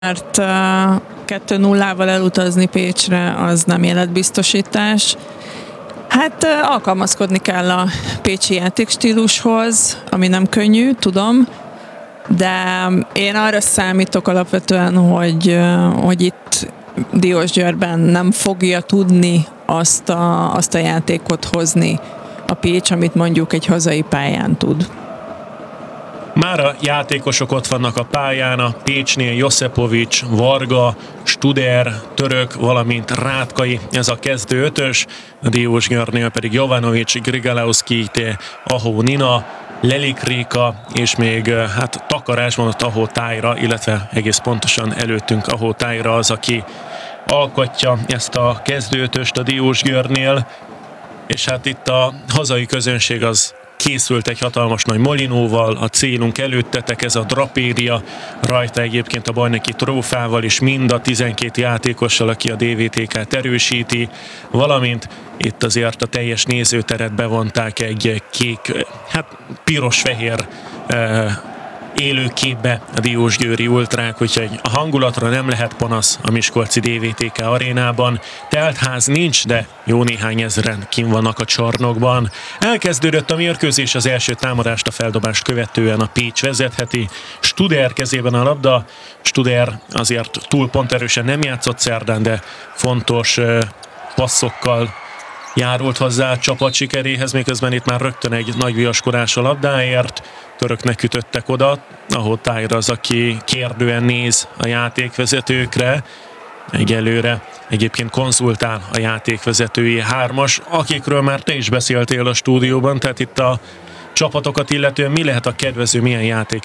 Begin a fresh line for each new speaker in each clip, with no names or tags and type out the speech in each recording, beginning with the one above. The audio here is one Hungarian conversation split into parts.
mert 2-0-val elutazni Pécsre az nem életbiztosítás. Hát alkalmazkodni kell a pécsi játékstílushoz, ami nem könnyű, tudom, de én arra számítok alapvetően, hogy itt Diósgyőrben nem fogja tudni azt a játékot hozni a Pécs, amit mondjuk egy hazai pályán tud.
Már a játékosok ott vannak a pályán, a Pécsnél Josipovic, Varga, Studer, Török, valamint Rátkai, ez a kezdő ötös, a Diósgyőrnél pedig Jovanovic, Grigalauszki, Ahó Nina, Lelik Réka, és még takarás van a Tahó Tájra, illetve egész pontosan előttünk Ahó Tájra az, aki alkotja ezt a kezdőötöst a Diósgyőrnél, és hát itt a hazai közönség az készült egy hatalmas nagy molinóval, a célunk előttetek, ez a drapéria, rajta egyébként a bajnoki trófával is mind a 12 játékossal, aki a DVTK-t erősíti, valamint itt azért a teljes nézőteret bevonták egy kék, piros-fehér élőképbe a diósgyőri ultrák, úgyhogy a hangulatra nem lehet panasz a miskolci DVTK arénában. Teltház nincs, de jó néhány ezren kinn vannak a csarnokban. Elkezdődött a mérkőzés, az első támadást, a feldobást követően a Pécs vezetheti. Studer kezében a labda. Studer azért túl ponterősen nem játszott szerdán, de fontos passzokkal járult hozzá a csapat sikeréhez, miközben itt már rögtön egy nagy viaskodás a labdáért. Töröknek ütöttek oda, ahol Tájra az, aki kérdően néz a játékvezetőkre. Egyelőre egyébként konzultál a játékvezetői hármas, akikről már te is beszéltél a stúdióban, tehát itt a csapatokat illetően mi lehet a kedvező, milyen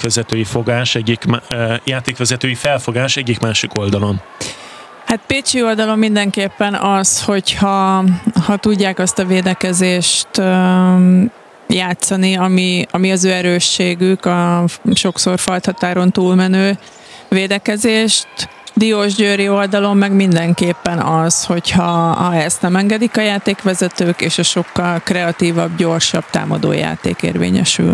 játékvezetői felfogás egyik-másik oldalon?
Hát pécsi oldalon mindenképpen az, hogyha tudják azt a védekezést játszani, ami az ő erősségük, a sokszor falthatáron túlmenő védekezést. Diósgyőri oldalon meg mindenképpen az, hogyha ezt nem engedik a játékvezetők, és a sokkal kreatívabb, gyorsabb támadójáték érvényesül.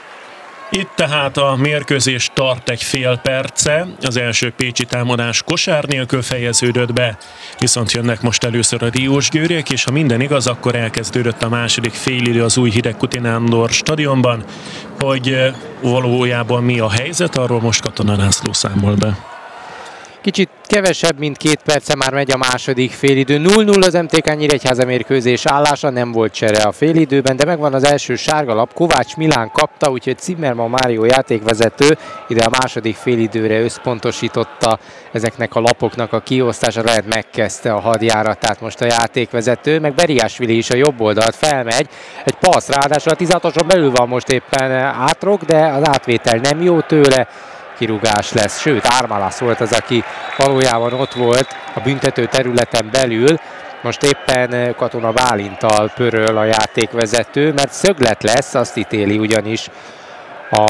Itt tehát a mérkőzés tart egy fél perce, az első pécsi támadás kosár nélkül fejeződött be, viszont jönnek most először a diósgyőriek, és ha minden igaz, akkor elkezdődött a második félidő az új Hidegkuti Nándor stadionban, hogy valójában mi a helyzet, arról most Katona László számol be.
Kicsit kevesebb, mint 2 perce már megy a második félidő. 0-0 az MTK Nyíregyháza mérkőzés állása, nem volt csere a félidőben, de megvan az első sárga lap. Kovács Milán kapta, úgyhogy Zimmermann Mário játékvezető ide a második félidőre összpontosította ezeknek a lapoknak a kiosztása, lehet megkezdte a hadjáratát most a játékvezető, meg Beriásvili is a jobb oldalt felmegy. Egy passz, ráadásul a 16-oson belül van most éppen átrok, de az átvétel nem jó tőle. Kirúgás lesz, sőt Ármálász volt az, aki valójában ott volt a büntető területen belül. Most éppen Katona Bálinttal pöröl a játékvezető, mert szöglet lesz, azt ítéli ugyanis a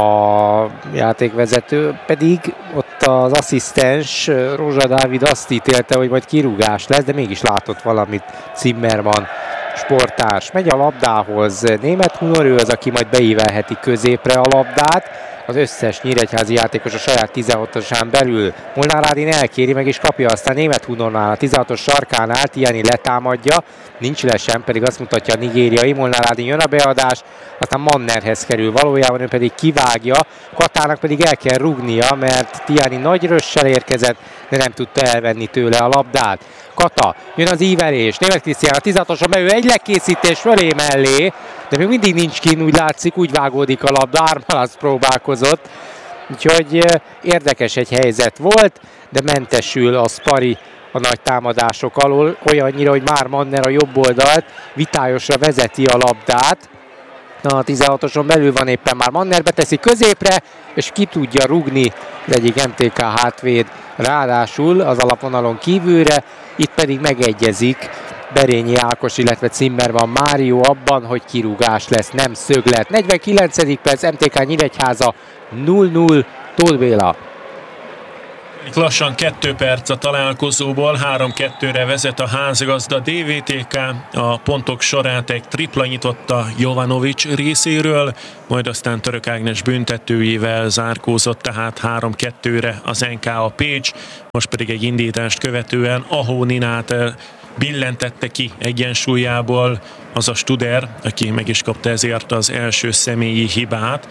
játékvezető, pedig ott az asszisztens Rózsa Dávid azt ítélte, hogy majd kirúgás lesz, de mégis látott valamit Zimmermann sportárs. Megy a labdához Németh Hunor, ő az, aki majd beívelheti középre a labdát. Az összes nyíregyházi játékos a saját 16-osán belül. Molnár Ádin elkéri, meg is kapja, aztán Németh Hunornál a 16-os sarkánál Tiani letámadja, nincs le sem, pedig azt mutatja a nigériai. Molnár Ádin jön a beadás, aztán Mannerhez kerül, valójában ő pedig kivágja, Katának pedig el kell rúgnia, mert Tiani nagy rössel érkezett, de nem tudta elvenni tőle a labdát. Kata, jön az ívelés, Németh Krisztián a 16-oson belül egy lekészítés fölé mellé, de még mindig nincs kinn, úgy látszik, úgy vágódik a labda, Ármálász próbálkozott. Úgyhogy érdekes egy helyzet volt, de mentesül a Spari a nagy támadások alól, olyannyira, hogy már Manner a jobb oldalt vitályosra vezeti a labdát. A 16-oson belül van éppen már Manner, beteszi középre, és ki tudja rugni az egyik MTK hátvéd, ráadásul az alapvonalon kívülre, itt pedig megegyezik Berényi Ákos, illetve Zimmermann Mário abban, hogy kirúgás lesz, nem szöglet. 49. perc, MTK Nyíregyháza 0-0, Tóth Béla.
Lassan 2 perc a találkozóból, 3-2-re vezet a házigazda DVTK, a pontok sorát egy tripla nyitotta Jovanovics részéről, majd aztán Török Ágnes büntetőjével zárkózott, tehát 3-2-re az NK Pécs, most pedig egy indítást követően Ahó Ninát billentette ki egyensúlyából az a Studer, aki meg is kapta ezért az első személyi hibát.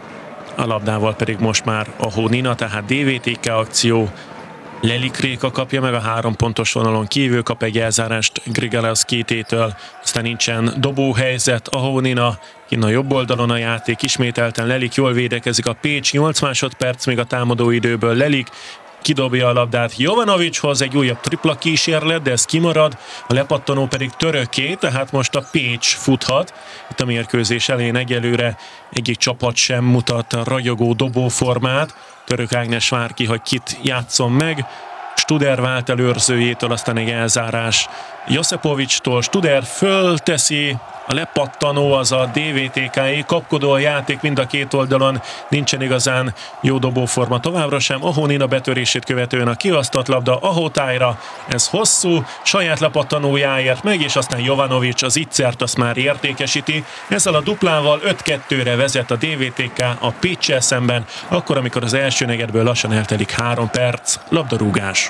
A labdával pedig most már Ahó Nina, tehát DVTK akció. Lelik Réka kapja meg a 3 pontos vonalon kívül, kap egy elzárást Grigalevszkitétől, aztán nincsen dobóhelyzet, Ahó Nina, kinn a jobb oldalon a játék, ismételten Lelik, jól védekezik a Pécs, 8 másodperc még a támadó időből, Lelik kidobja a labdát Jovanovicshoz, egy újabb tripla kísérlet, de ez kimarad, a lepattanó pedig Töröké, tehát most a Pécs futhat. Itt a mérkőzés elején egyelőre egyik csapat sem mutat ragyogó dobóformát. Török Ágnes vár ki, hogy kit játszon meg. Studer vált el őrzőjétől, aztán egy elzárás Josepowicstól. Studer fölteszi, a lepattanó az a DVTK-é, kapkodó a játék mind a két oldalon, nincsen igazán jó dobóforma továbbra sem. Ahó Nina betörését követően a kiasztott labda Ahó tájra, ez hosszú, saját lepattanójáért meg, és aztán Jovanovics az ittszert azt már értékesíti. Ezzel a duplával 5-2-re vezet a DVTK a Péccsel szemben, akkor, amikor az első negyedből lassan eltelik 3 perc, labdarúgás.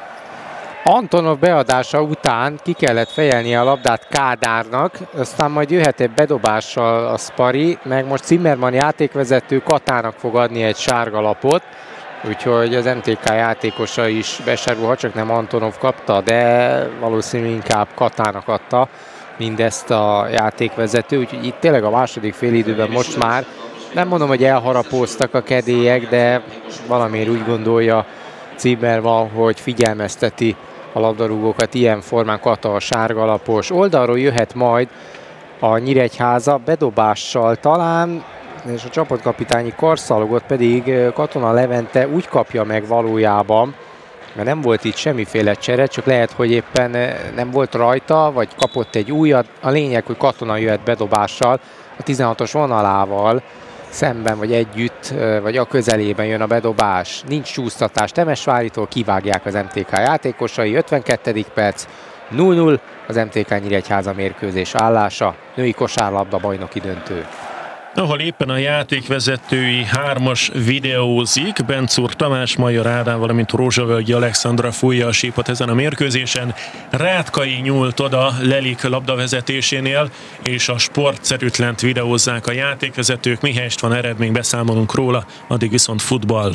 Antonov beadása után ki kellett fejelnie a labdát Kádárnak, aztán majd jöhet egy bedobással a Spari, meg most Zimmermann játékvezető Katának fog adni egy sárga lapot, úgyhogy az MTK játékosa is besárul, ha csak nem Antonov kapta, de valószínűleg inkább Katának adta mindezt a játékvezető, úgyhogy itt tényleg a második félidőben most már nem mondom, hogy elharapóztak a kedélyek, de valamiért úgy gondolja Zimmermann, hogy figyelmezteti a labdarúgókat ilyen formán. Kata a sárgalapos. Oldalról jöhet majd a Nyíregyháza bedobással talán, és a csapatkapitányi karszalagot pedig Katona Levente úgy kapja meg valójában, mert nem volt itt semmiféle csere, csak lehet, hogy éppen nem volt rajta, vagy kapott egy újat. A lényeg, hogy Katona jöhet bedobással a 16-os vonalával szemben, vagy együtt, vagy a közelében jön a bedobás. Nincs csúsztatás Temesváritól, kivágják az MTK játékosai. 52. perc, 0-0 az MTK Nyíregyháza mérkőzés állása. Női kosárlabda bajnoki döntő.
Ahol éppen a játékvezetői 3-as videózik, Bencúr Tamás, Major Ádám, valamint Rózsavölgyi Alexandra fújja a sípot ezen a mérkőzésen. Rátkai nyúlt oda Lelik labdavezetésénél, és a sportszerűtlent videózzák a játékvezetők. Mihelyest van eredmény, beszámolunk róla, addig viszont futball.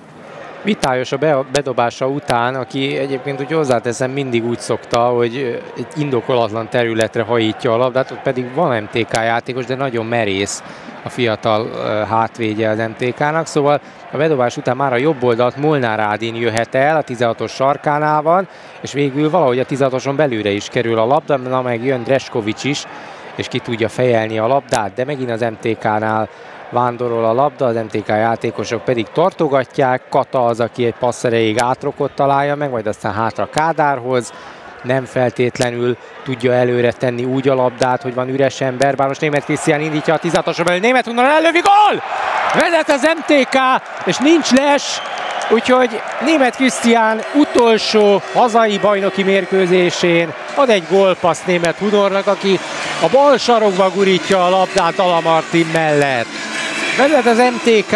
Vitályos a bedobása után, aki egyébként úgy hozzáteszem mindig úgy szokta, hogy egy indokolatlan területre hajítja a labdát, ott pedig van MTK játékos, de nagyon merész a fiatal hátvédje az MTK-nak, szóval a bedobás után már a jobb oldalt Molnár Ádin jöhet el, a 16-os sarkánál van, és végül valahogy a 16-oson belülre is kerül a labda, na meg jön Dreskovics is, és ki tudja fejelni a labdát, de megint az MTK-nál vándorol a labda, az MTK játékosok pedig tartogatják, Kata az, aki egy passz erejéig átrokot találja meg, majd aztán hátra Kádárhoz, nem feltétlenül tudja előre tenni úgy a labdát, hogy van üres ember, bár most Németh Krisztián indítja a 16-osra belül, Németh onnan ellövi, gól! Vezet az MTK, és nincs les, úgyhogy Németh Krisztián utolsó hazai bajnoki mérkőzésén ad egy gólpaszt Németh Hunornak, aki a bal sarokba gurítja a labdát Ala Martin mellett. Vezet az MTK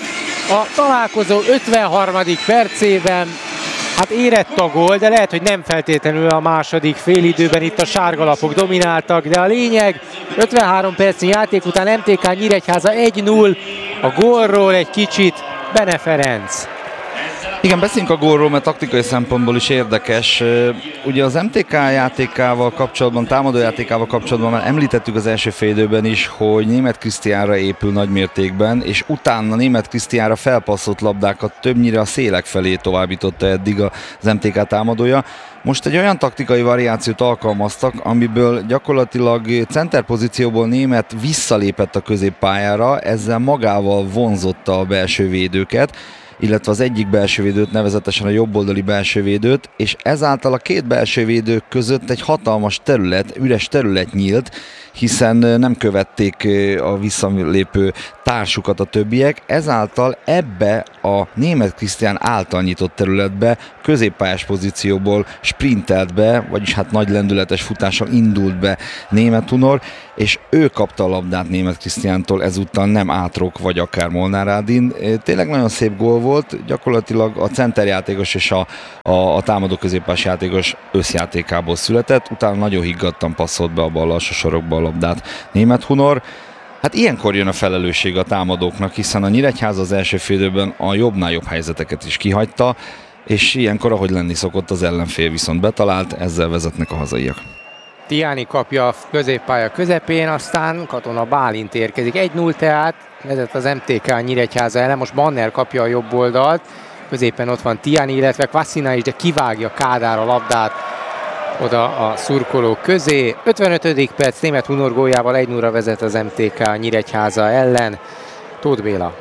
a találkozó 53. percében, hát érett a gól, de lehet, hogy nem feltétlenül a második félidőben itt a sárgalapok domináltak, de a lényeg 53 percnyi játék után MTK Nyíregyháza 1-0, a gólról egy kicsit Bene Ferenc.
Igen, beszéljünk a gólról, mert taktikai szempontból is érdekes. Ugye az MTK játékával kapcsolatban, támadójátékával kapcsolatban már említettük az első félidőben is, hogy Németh Krisztiánra épül nagymértékben, és utána Németh Krisztiánra felpasszott labdákat többnyire a szélek felé továbbította eddig az MTK támadója. Most egy olyan taktikai variációt alkalmaztak, amiből gyakorlatilag center pozícióból Németh visszalépett a középpályára, ezzel magával vonzotta a belső védőket, illetve az egyik belsővédőt, nevezetesen a jobboldali belsővédőt, és ezáltal a két belsővédő között egy hatalmas terület, üres terület nyílt, hiszen nem követték a visszalépő társukat a többiek, ezáltal ebbe a Németh Krisztián által nyitott területbe középpályás pozícióból sprintelt be, vagyis hát nagy lendületes futással indult be Németh Hunor, és ő kapta a labdát Németh Krisztiántól, ezúttal nem Átrok vagy akár Molnár Ádin. Tényleg nagyon szép gól volt, gyakorlatilag a centerjátékos és a támadó középpályás játékos összjátékából született, utána nagyon higgadtan passzolt be abba a lassú sorokba a labdát Németh Hunor. Hát ilyenkor jön a felelősség a támadóknak, hiszen a Nyíregyháza az első félidőben a jobbnál jobb helyzeteket is kihagyta, és ilyenkor, ahogy lenni szokott, az ellenfél viszont betalált, ezzel vezetnek a hazaiak.
Tiáni kapja a középpálya közepén, aztán Katona Bálint érkezik. 1-0 tehát, vezet az MTK Nyíregyháza ellen, most Manner kapja a jobb oldalt, középen ott van Tiáni, illetve Kvasszina is, de kivágja Kádár a labdát oda a szurkolók közé. 55. perc, Németh Hunor góljával 1-0-ra vezet az MTK Nyíregyháza ellen. Tóth Béla.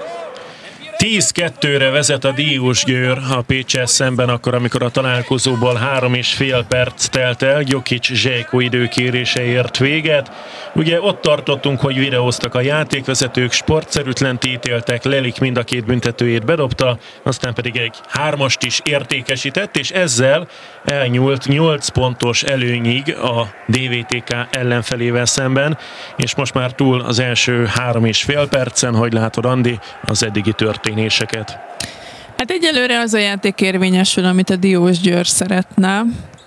10-2-re vezet a Diósgyőr a Péccsel szemben, akkor, amikor a találkozóból 3,5 perc telt el, Gyokics Zsejko időkérése ért véget. Ugye ott tartottunk, hogy videóztak a játékvezetők, sportszerűtlent ítéltek, Lelik mind a két büntetőjét bedobta, aztán pedig egy 3-ast is értékesített, és ezzel elnyúlt 8 pontos előnyig a DVTK ellenfelével szemben, és most már túl az első 3,5 percen, hogy látod, Andi, az eddigi történéseket.
Hát egyelőre az a játék érvényesül, amit a Diósgyőr szeretne.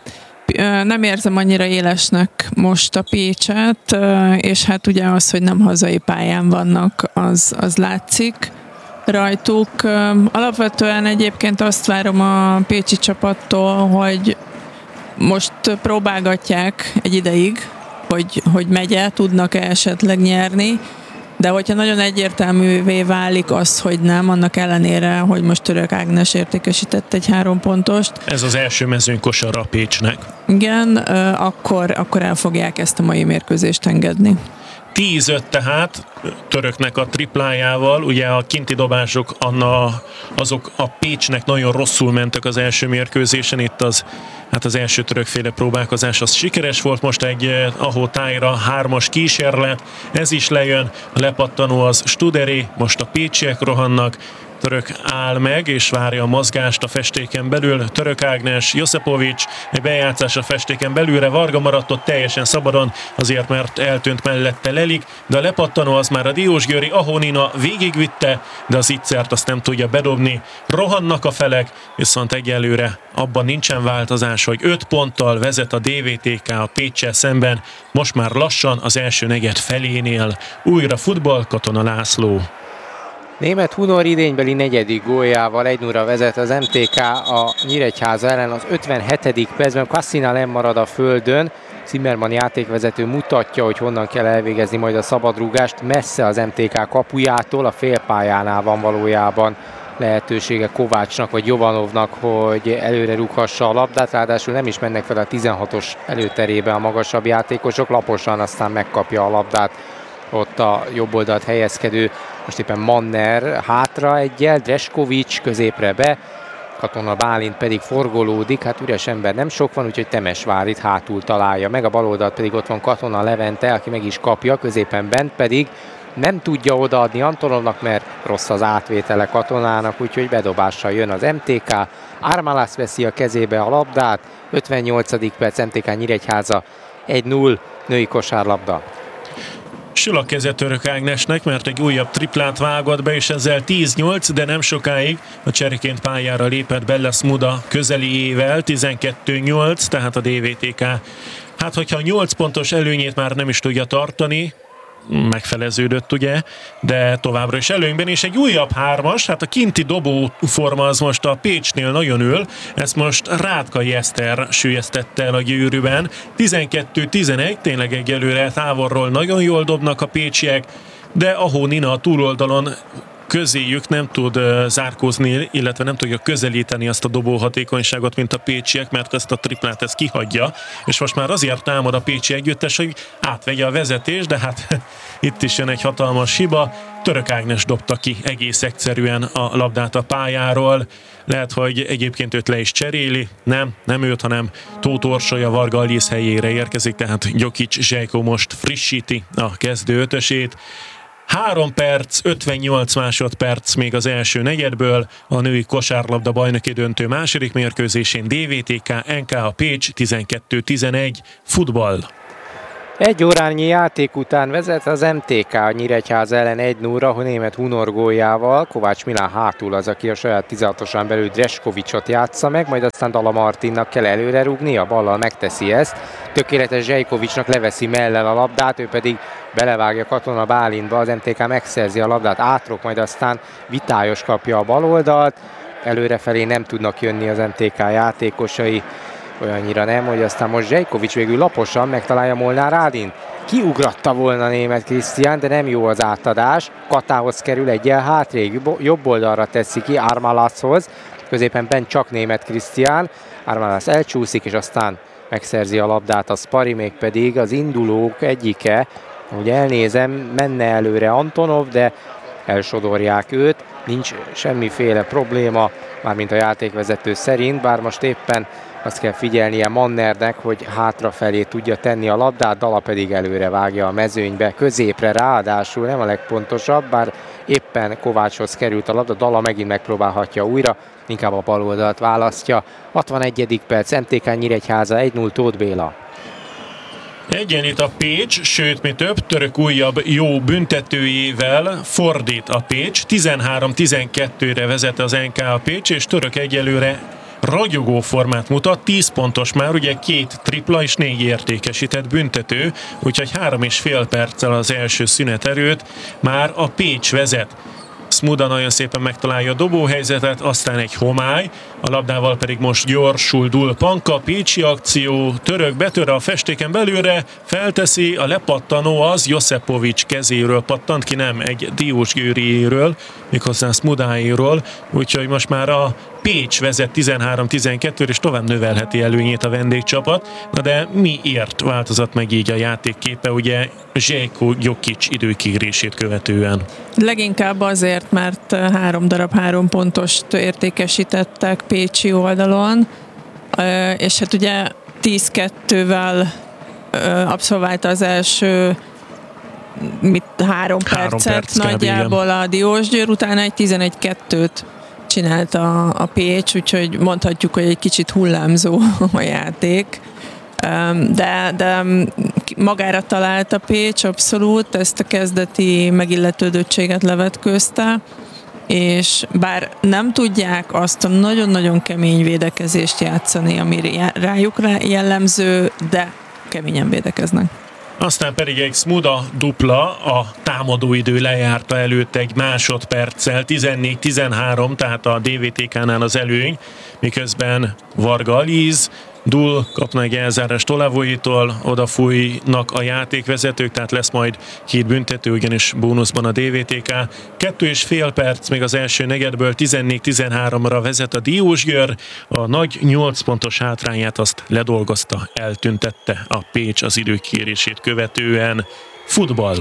Nem érzem annyira élesnek most a Pécset, és hát ugye az, hogy nem hazai pályán vannak, az látszik rajtuk. Alapvetően egyébként azt várom a pécsi csapattól, hogy most próbálgatják egy ideig, hogy megye, tudnak-e esetleg nyerni, de hogyha nagyon egyértelművé válik az, hogy nem, annak ellenére, hogy most Török Ágnes értékesített egy 3 pontost.
Ez az első mezőnykosara a Pécsnek.
Igen, akkor el fogják ezt a mai mérkőzést engedni.
10-5 tehát Töröknek a triplájával, ugye a kinti dobások azok a Pécsnek nagyon rosszul mentek az első mérkőzésen, itt az első törökféle próbálkozás az sikeres volt, most egy Ahó Tájra 3-as kísérlet, ez is lejön, a lepattanó az Studeré, most a pécsiek rohannak, Török áll meg és várja a mozgást a festéken belül. Török Ágnes, Joszepovics, egy bejátszás a festéken belülre. Varga maradt ott teljesen szabadon, azért mert eltűnt mellette Lelik, de a lepattanó az már a Diósgyőri Ahó Nina végigvitte, de az ittszert azt nem tudja bedobni. Rohannak a felek, viszont egyelőre abban nincsen változás, hogy 5 ponttal vezet a DVTK a Péccsel szemben. Most már lassan az első negyed felénél. Újra futball, Katona László.
Németh Hunor idénybeli 4. góljával 1-0-ra vezet az MTK a Nyíregyháza ellen, az 57. percben Kvasszina lemarad a földön. Zimmermann játékvezető mutatja, hogy honnan kell elvégezni majd a szabadrúgást. Messze az MTK kapujától, a félpályánál van valójában lehetősége Kovácsnak vagy Jovanovnak, hogy előre rúghassa a labdát, ráadásul nem is mennek fel a 16-os előterébe a magasabb játékosok, laposan aztán megkapja a labdát ott a jobb oldalt helyezkedő, most éppen Manner hátra egyel, Dreskovics középre be, Katona Bálint pedig forgolódik, hát üres ember nem sok van, úgyhogy Temesvár itt hátul találja meg, a bal oldalt pedig ott van Katona Levente, aki meg is kapja, középen bent pedig nem tudja odaadni Antonovnak, mert rossz az átvétele Katonának, úgyhogy bedobással jön az MTK, Ármálász veszi a kezébe a labdát, 58. perc, MTK Nyíregyháza 1-0, női kosárlabda.
Sül a keze Török Ágnesnek, mert egy újabb triplát vágott be, és ezzel 10-8, de nem sokáig a csereként pályára lépett Bella Smuda közeliével, 12-8, tehát a DVTK. Hát, hogyha a 8 pontos előnyét már nem is tudja tartani, megfeleződött ugye, de továbbra is előnyben, és egy újabb 3-as, hát a kinti dobó forma az most a Pécsnél nagyon ül, ezt most Rátkai Eszter süllyesztette el a Győrűben, 12-11, tényleg egyelőre távolról nagyon jól dobnak a pécsiek, de Ahó Nina a túloldalon közéjük nem tud zárkózni, illetve nem tudja közelíteni azt a dobóhatékonyságot, mint a pécsiek, mert ezt a triplát ez kihagyja, és most már azért támad a pécsi együttes, hogy átvegye a vezetést, de hát itt is jön egy hatalmas hiba. Török Ágnes dobta ki egész egyszerűen a labdát a pályáról. Lehet, hogy egyébként őt le is cseréli. Nem őt, hanem Tóth Orsolya Varga Aliz helyére érkezik, tehát Gyokics Zsejko most frissíti a kezdő ötösét. 3 perc, 58 másodperc még az első negyedből, a női kosárlabda bajnoki döntő második mérkőzésén DVTK NKH Pécs 12-11 futball.
1 órányi játék után vezet az MTK a Nyíregyháza ellen 1-0 német Hunor góljával. Kovács Milán hátul az, aki a saját 16-osán belül Dreskovicsot játsza meg, majd aztán Dala Martinnak kell előre rúgni, a ballal megteszi ezt. Tökéletes Zsejkovicsnak leveszi mellel a labdát, ő pedig belevágja Katona Bálintba, az MTK megszerzi a labdát, átrok, majd aztán Vitályos kapja a baloldalt. Előrefelé nem tudnak jönni az MTK játékosai, olyannyira nem, hogy aztán most Zsejkovics végül laposan megtalálja Molnár Ádin. Kiugratta volna német Krisztián, de nem jó az átadás. Katához kerül egyel hátrébb, jobb oldalra teszi ki Armalashoz. Középen bent csak német Krisztián. Armalas elcsúszik, és aztán megszerzi a labdát a Spari, mégpedig az indulók egyike. Ugye elnézem, menne előre Antonov, de elsodorják őt. Nincs semmiféle probléma, mármint a játékvezető szerint, bár most éppen azt kell figyelnie Mannernek, hogy hátrafelé tudja tenni a labdát, Dala pedig előre vágja a mezőnybe, középre ráadásul, nem a legpontosabb, bár éppen Kovácshoz került a labda, Dala megint megpróbálhatja újra, inkább a baloldalt választja. 61. perc, MTK Nyíregyháza 1-0, Tóth Béla.
Egyenlít a Pécs, sőt mi több, Török újabb jó büntetőjével fordít a Pécs. 13-12-re vezet az NKH Pécs, és Török egyelőre ragyogó formát mutat, 10 pontos már, ugye 2 tripla és 4 értékesített büntető, úgyhogy 3,5 perccel az első szüneterőt már a Pécs vezet. Smuda nagyon szépen megtalálja a dobóhelyzetet, aztán egy homály, a labdával pedig most gyorsul Dul Panka, pécsi akció, Török betör a festéken belőle, felteszi, a lepattanó az Josepovics kezéről pattant ki, nem egy Diósgyőriéről, méghozzá Smudáéről, úgyhogy most már a Pécs vezet 13-12-re, és tovább növelheti előnyét a vendégcsapat. Na de miért változott meg így a játékképe, ugye Zsejko Gyokics időkérését követően?
Leginkább azért, mert 3 darab 3 pontost értékesítettek pécsi oldalon, és hát ugye 10-2-vel abszolválta az első 3 percet nagyjából a Diósgyőr, utána egy 11-2-t csinálta a Pécs, úgyhogy mondhatjuk, hogy egy kicsit hullámzó a játék. De magára talált a Pécs abszolút, ezt a kezdeti megilletődöttséget levetkőzte, és bár nem tudják azt a nagyon-nagyon kemény védekezést játszani, ami rájuk jellemző, de keményen védekeznek.
Aztán pedig egy Smuda dupla, a támadóidő lejárta előtt egy másodperccel, 14-13, tehát a DVTK-nál az előny, miközben Varga Aliz, Dul kapna egy elzárást Olavoitól, odafújnak a játékvezetők, tehát lesz majd 2 büntető, ugyanis bónuszban a DVTK. 2,5 perc még az első negyedből, 14-13-ra vezet a Diósgyőr. A nagy 8 pontos hátrányát azt ledolgozta, eltüntette a Pécs az időkérését követően. Futball.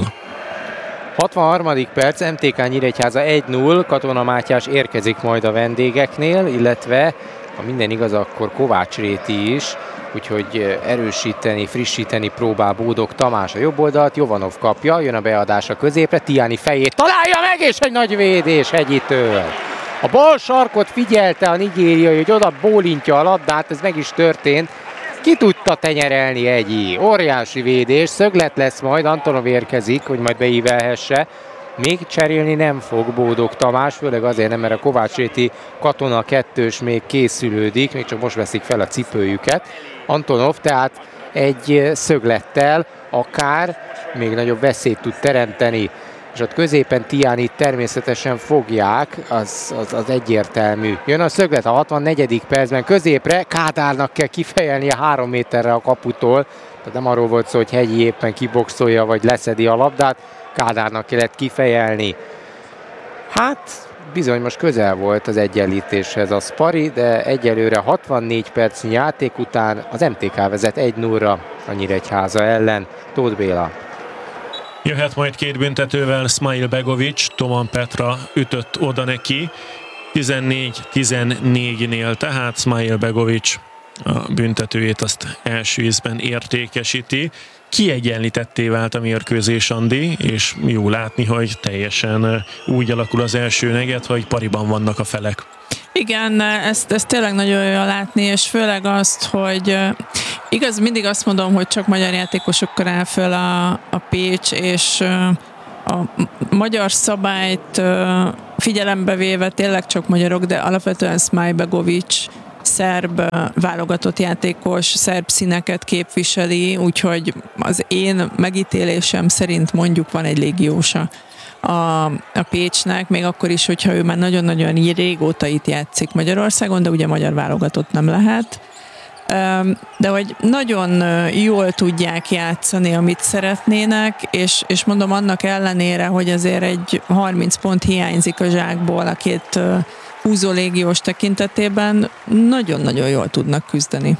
63. perc, MTK Nyíregyháza 1-0, Katona Mátyás érkezik majd a vendégeknél, illetve ha minden igaz, akkor Kovács Réti is, úgyhogy erősíteni, frissíteni próbál Bódog Tamás a jobb oldalt, Jovanov kapja, jön a beadás a középre, Tiani fejét találja meg, és egy nagy védés Hegyitől. A bal sarkot figyelte a nigériai, hogy oda bólintja a labdát, ez meg is történt. Ki tudta tenyerelni Egyi, óriási védés, szöglet lesz majd, Antonov érkezik, hogy majd beívelhesse. Még cserélni nem fog Bódog Tamás, főleg azért nem, mert a Kovács Réti Katona 2-ös még készülődik, még csak most veszik fel a cipőjüket. Antonov tehát egy szöglettel akár még nagyobb veszélyt tud teremteni, és ott középen Tiánit természetesen fogják, az egyértelmű. Jön a szöglet a 64. percben középre, Kádárnak kell kifejelnie 3 méterre a kaputól, tehát nem arról volt szó, hogy Hegyi éppen kiboxolja vagy leszedi a labdát, Kádárnak kellett kifejelni. Hát bizony most közel volt az egyenlítéshez a Spari, de egyelőre 64 percnyi játék után az MTK vezet 1-0-ra a Nyíregyháza ellen. Tóth Béla.
Jöhet majd két büntetővel Smail Begovic, Toman Petra ütött oda neki, 14-14-nél, tehát Smail Begovic a büntetőjét azt első ízben értékesíti. Kiegyenlítetté vált a mérkőzés, Andi, és jó látni, hogy teljesen úgy alakul az első negyed, hogy pariban vannak a felek.
Igen, ezt tényleg nagyon jó látni, és főleg azt, hogy igaz, mindig azt mondom, hogy csak magyar játékosokkal áll föl a Pécs, és a magyar szabályt figyelembe véve tényleg csak magyarok, de alapvetően Smail Begovic szerb válogatott játékos, szerb színeket képviseli, úgyhogy az én megítélésem szerint mondjuk van egy légiósa a Pécsnek, még akkor is, hogyha ő már nagyon-nagyon régóta itt játszik Magyarországon, de ugye magyar válogatott nem lehet. De hogy nagyon jól tudják játszani, amit szeretnének, és mondom annak ellenére, hogy azért egy 30 pont hiányzik a zsákból a két húzó légiós tekintetében, nagyon-nagyon jól tudnak küzdeni.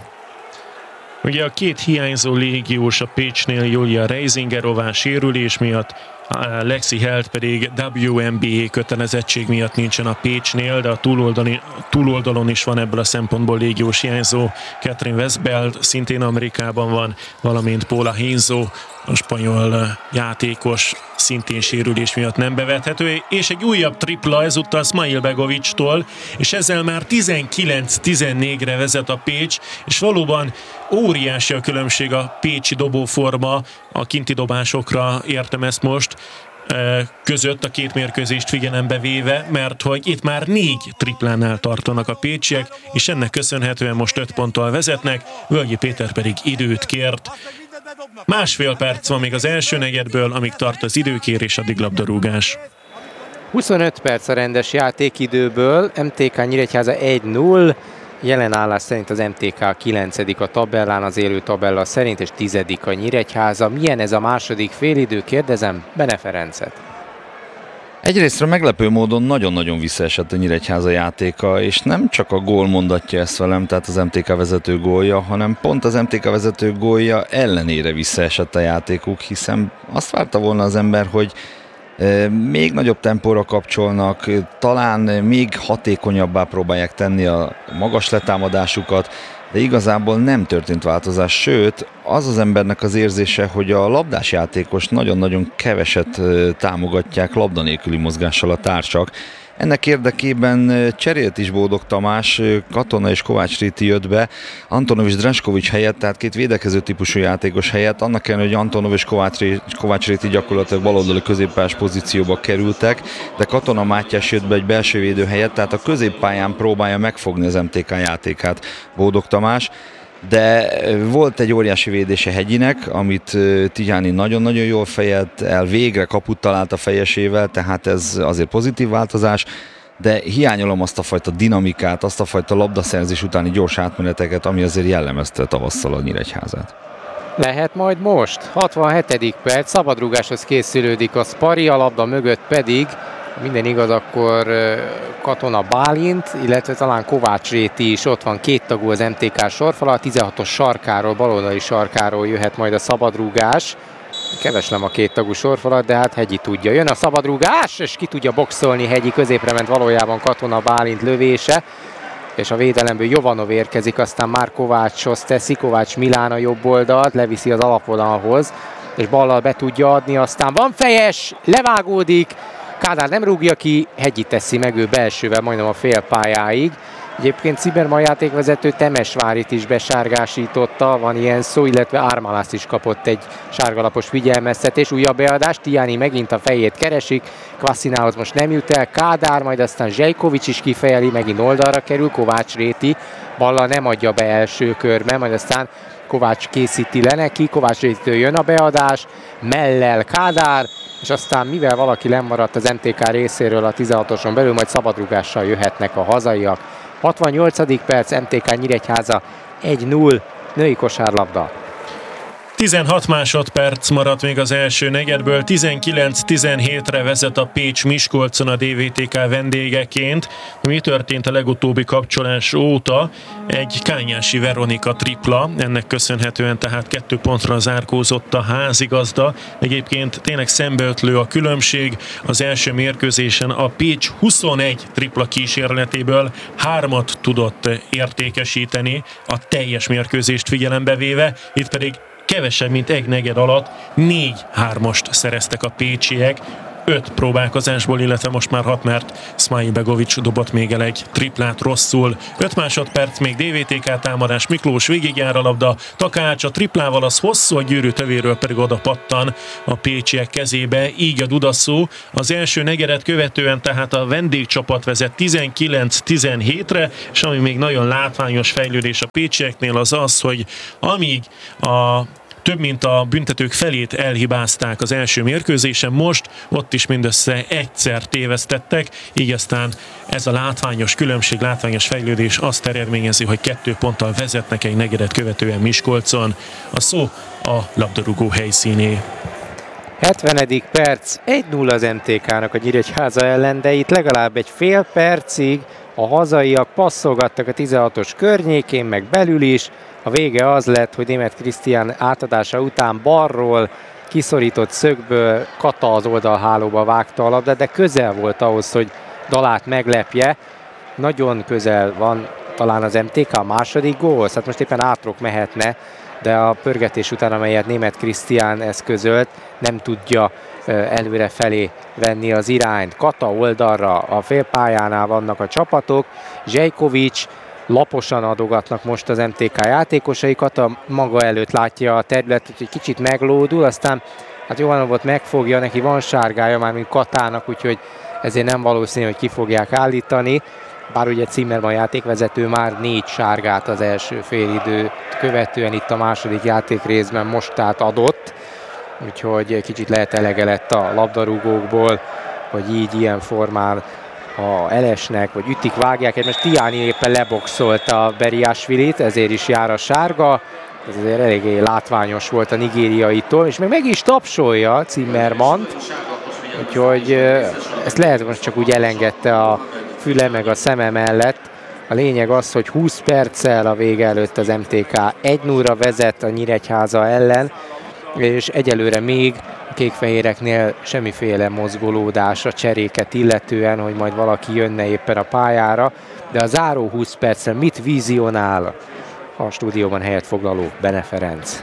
Ugye a két hiányzó légiós a Pécsnél, Julia Reisingerová sérülés miatt, Lexi Held pedig WNBA kötelezettség miatt nincsen a Pécsnél, de a túloldalon is van ebből a szempontból légiós hiányzó. Catherine Westbeld szintén Amerikában van, valamint Paula Heinzo, a spanyol játékos szintén sérülés miatt nem bevethető, és egy újabb tripla ezúttal Smail Begovictól, és ezzel már 19-14-re vezet a Pécs, és valóban óriási a különbség a pécsi dobóforma, a kinti dobásokra értem ezt most, között a két mérkőzést figyelembe véve, mert hogy itt már 4 triplánál tartanak a pécsiek, és ennek köszönhetően most 5 ponttal vezetnek, Völgyi Péter pedig időt kért. Másfél perc van még az első negyedből, amíg tart az időkérés, addig labdarúgás.
25 perc a rendes játékidőből, MTK Nyíregyháza 1-0, jelen állás szerint az MTK 9. a tabellán, az élő tabella szerint, és 10. a Nyíregyháza. Milyen ez a második félidő, kérdezem Bene Ferencet.
Egyrésztről meglepő módon nagyon-nagyon visszaesett a Nyíregyháza játéka, és nem csak a gól mondatja ezt velem, tehát az MTK vezető gólja, hanem pont az MTK vezető gólja ellenére visszaesett a játékuk, hiszen azt várta volna az ember, hogy még nagyobb tempóra kapcsolnak, talán még hatékonyabbá próbálják tenni a magas letámadásukat, de igazából nem történt változás, sőt, az embernek az érzése, hogy a labdás játékos nagyon-nagyon keveset támogatják labda nélküli mozgással a társak. Ennek érdekében cserélt is Bódog Tamás, Katona és Kovács Réti jött be, Antonov és Dreskovics helyett, tehát két védekező típusú játékos helyett, annak ellenére, hogy Antonov és Kovács Réti gyakorlatilag baloldali középpályás pozícióba kerültek, de Katona Mátyás jött be egy belső védő helyett, tehát a középpályán próbálja megfogni az MTK játékát Bódog Tamás. De volt egy óriási védése Hegyinek, amit Tijáni nagyon-nagyon jól fejelt el, végre kaput talált a fejesével, tehát ez azért pozitív változás, de hiányolom azt a fajta dinamikát, azt a fajta labdaszerzés utáni gyors átmeneteket, ami azért jellemezte tavasszal a Nyíregyházát.
Lehet majd most? 67. perc, szabadrúgáshoz készülődik a Spari, a labda mögött pedig, minden igaz, akkor Katona Bálint, illetve talán Kovács Réti is ott van, két tagú az MTK sorfala, a 16-os sarkáról, baloldali sarkáról jöhet majd a szabadrúgás. Keveslem a két tagú sorfalat, de hát Hegyi tudja. Jön a szabadrúgás, és ki tudja boxolni Hegyi, középre ment valójában Katona Bálint lövése, és a védelemből Jovanov érkezik, aztán már Kovácshoz teszi, Kovács Milán a jobb oldalt, leviszi az alapvonalhoz, és ballal be tudja adni, aztán van fejes, levágódik, Kádár nem rúgja ki, Hegyi teszi meg, ő belsővel majdnem a félpályáig. Egyébként Ciberman játékvezető Temesvárit is besárgásította, van ilyen szó, illetve Ármalászt is kapott egy sárgalapos figyelmeztetés. Újabb beadás, Tijáni megint a fejét keresik, Kvaszinához most nem jut el, Kádár, majd aztán Zsejkovics is kifejeli, megint oldalra kerül, Kovács Réti, balla nem adja be első körbe, majd aztán Kovács készíti le neki, Kovács Rétitől jön a beadás, mellel Kádár, és aztán mivel valaki lemaradt az MTK részéről a 16-oson belül, majd szabadrúgással jöhetnek a hazaiak. 68. perc, MTK Nyíregyháza 1-0, női kosárlabda.
16 másodperc maradt még az első negyedből, 19-17-re vezet a Pécs Miskolcon a DVTK vendégeként. Mi történt a legutóbbi kapcsolás óta? Egy Kányási Veronika tripla, ennek köszönhetően tehát 2 pontra zárkózott a házigazda. Egyébként tényleg szembeötlő a különbség. Az első mérkőzésen a Pécs 21 tripla kísérletéből 3-at tudott értékesíteni, a teljes mérkőzést figyelembe véve, itt pedig kevesebb, mint egy negyed alatt 4-3-ast szereztek a pécsiek, 5 próbálkozásból, illetve most már 6, mert Szmai Begovics dobott még el egy triplát rosszul. 5 másodperc még DVTK támadás, Miklós végigjár a labda, Takács a triplával, az hosszú, a gyűrű tövéről pedig oda pattan a pécsiek kezébe, így a Dudaszó. Az első negyedet követően tehát a vendégcsapat vezet 19-17-re, és ami még nagyon látványos fejlődés a pécsieknél az az, hogy amíg a több mint a büntetők felét elhibázták az első mérkőzésen, most ott is mindössze egyszer tévesztettek, így aztán ez a látványos különbség, látványos fejlődés azt eredményezi, hogy 2 ponttal vezetnek egy negyedet követően Miskolcon. A szó a labdarúgó helyszíné.
70. perc, 1-0 az MTK-nak a Nyíregyháza ellen, de itt legalább egy fél percig a hazaiak passzolgattak a 16-os környékén, meg belül is. A vége az lett, hogy Németh Krisztián átadása után balról kiszorított szögből Kata az oldalhálóba vágta a labdát, de közel volt ahhoz, hogy Dalát meglepje. Nagyon közel van talán az MTK a második gólhoz, hát most éppen átrok mehetne, de a pörgetés után, amelyet Németh Krisztián eszközölt, nem tudja előre felé venni az irányt. Kata oldalra, a félpályánál vannak a csapatok, Zsejkovics laposan adogatnak most az MTK játékosai, Kata maga előtt látja a területet, hogy kicsit meglódul, aztán hát Jovanovot megfogja, neki van sárgája már, mint Katának, úgyhogy ezért nem valószínű, hogy ki fogják állítani. Bár ugye Zimmermann játékvezető már 4 sárgát az első félidőt követően itt a második játékrészben most adott, úgyhogy kicsit lehet elege lett a labdarúgókból, hogy így ilyen formán ha elesnek, vagy ütik, vágják. Most Tiani éppen leboxolta a Beriásvilit, ezért is jár a sárga. Ez azért eléggé látványos volt a nigériaitól, és még meg is tapsolja Zimmermannt, úgyhogy ezt lehet most csak úgy elengedte a füle meg a szeme mellett. A lényeg az, hogy 20 perccel a vége előtt az MTK 1-0-ra vezet a Nyíregyháza ellen, és egyelőre még a kékfehéreknél semmiféle mozgolódás a cseréket illetően, hogy majd valaki jönne éppen a pályára, de a záró 20 percen mit vizionál a stúdióban helyet foglaló Bene Ferenc?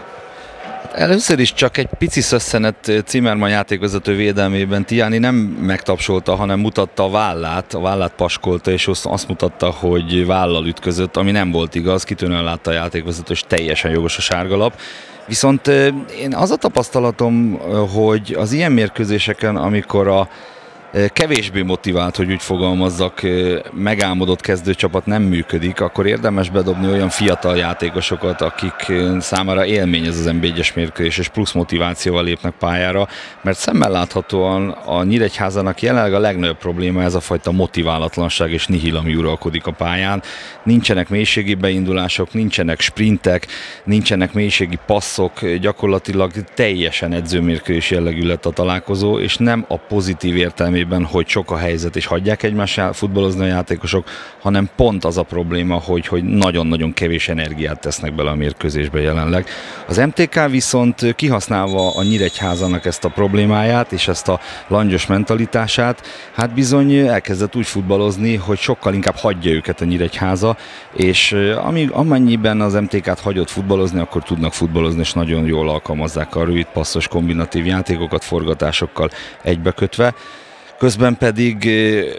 Először is csak egy pici szösszenet Zimmermann játékvezető védelmében. Tiani nem megtapsolta, hanem mutatta a vállát paskolta, és azt mutatta, hogy vállal ütközött, ami nem volt igaz, kitűnően látta a játékvezető, és teljesen jogos a sárgalap. Viszont én az a tapasztalatom, hogy az ilyen mérkőzéseken, amikor a kevésbé motivált, hogy úgy fogalmazzak, megálmodott kezdőcsapat nem működik, akkor érdemes bedobni olyan fiatal játékosokat, akik számára élmény ez az NB1-es mérkőzés, és plusz motivációval lépnek pályára, mert szemmel láthatóan a Nyíregyházának jelenleg a legnagyobb probléma ez a fajta motiválatlanság és nihil, ami uralkodik a pályán. Nincsenek mélységi beindulások, nincsenek sprintek, nincsenek mélységi passzok, gyakorlatilag teljesen edzőmérkőzés jellegű lett a találkozó, és nem a pozitív értelmében, hogy sok a helyzet és hagyják egymással futballozni a játékosok, hanem pont az a probléma, hogy nagyon-nagyon kevés energiát tesznek bele a mérkőzésbe jelenleg. Az MTK viszont kihasználva a Nyíregyházának ezt a problémáját és ezt a langyos mentalitását, hát bizony elkezdett úgy futballozni, hogy sokkal inkább hagyja őket a Nyíregyháza, és amennyiben az MTK-t hagyott futballozni, akkor tudnak futballozni, és nagyon jól alkalmazzák a rövid passzos kombinatív játékokat forgatásokkal egybekötve. Közben pedig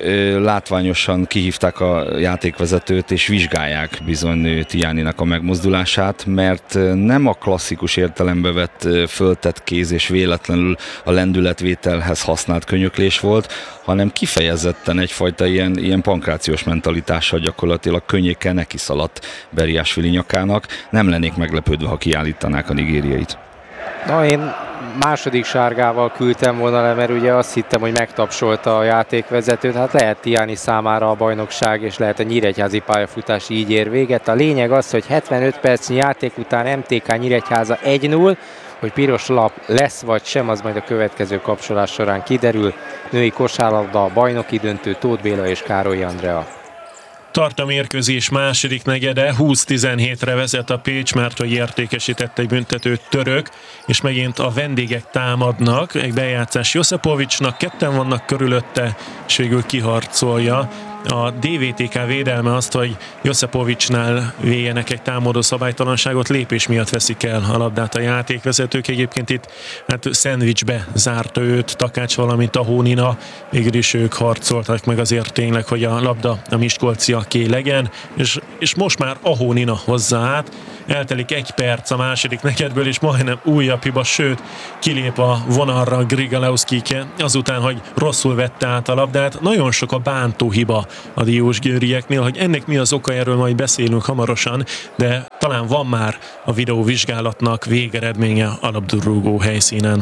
látványosan kihívták a játékvezetőt, és vizsgálják bizony Tianinak a megmozdulását, mert nem a klasszikus értelembe vett föltett kéz és véletlenül a lendületvételhez használt könyöklés volt, hanem kifejezetten egyfajta ilyen pankrációs mentalitással gyakorlatilag könnyékkel neki szaladt Beriásvili nyakának. Nem lennék meglepődve, ha kiállítanák a nigériait.
Na, én második sárgával küldtem volna le, mert ugye azt hittem, hogy megtapsolta a játékvezetőt. Hát lehet Tiani számára a bajnokság, és lehet a nyíregyházi pályafutás így ér véget. A lényeg az, hogy 75 percnyi játék után MTK Nyíregyháza 1-0, Hogy piros lap lesz vagy sem, az majd a következő kapcsolás során kiderül. Női kosárlabda, bajnoki döntő, Tóth Béla és Károly Andrea.
Tart a mérkőzés második negyede, 20-17-re vezet a Pécs, mert hogy értékesített egy büntetőt Török, és megint a vendégek támadnak, egy bejátszás Joszepovicsnak, ketten vannak körülötte, és végül kiharcolja. A DVTK védelme azt, hogy Joszepovicsnál véjenek egy támadó szabálytalanságot, lépés miatt veszik el a labdát a játékvezetők. Egyébként itt szendvicsbe zárta őt Takács, valamint a Hónina, végül is ők harcoltak meg azért tényleg, hogy a labda a miskolciaké legyen, és most már a Hónina hozza át. Eltelik 1 perc a második negyedből, és majdnem újabb hiba, sőt, kilép a vonalra Grigaleuszkike azután, hogy rosszul vette át a labdát. Nagyon sok a bántó hiba a diósgyőrieknél, hogy ennek mi az oka, erről majd beszélünk hamarosan, de talán van már a videóvizsgálatnak végeredménye a labdarúgó helyszínen.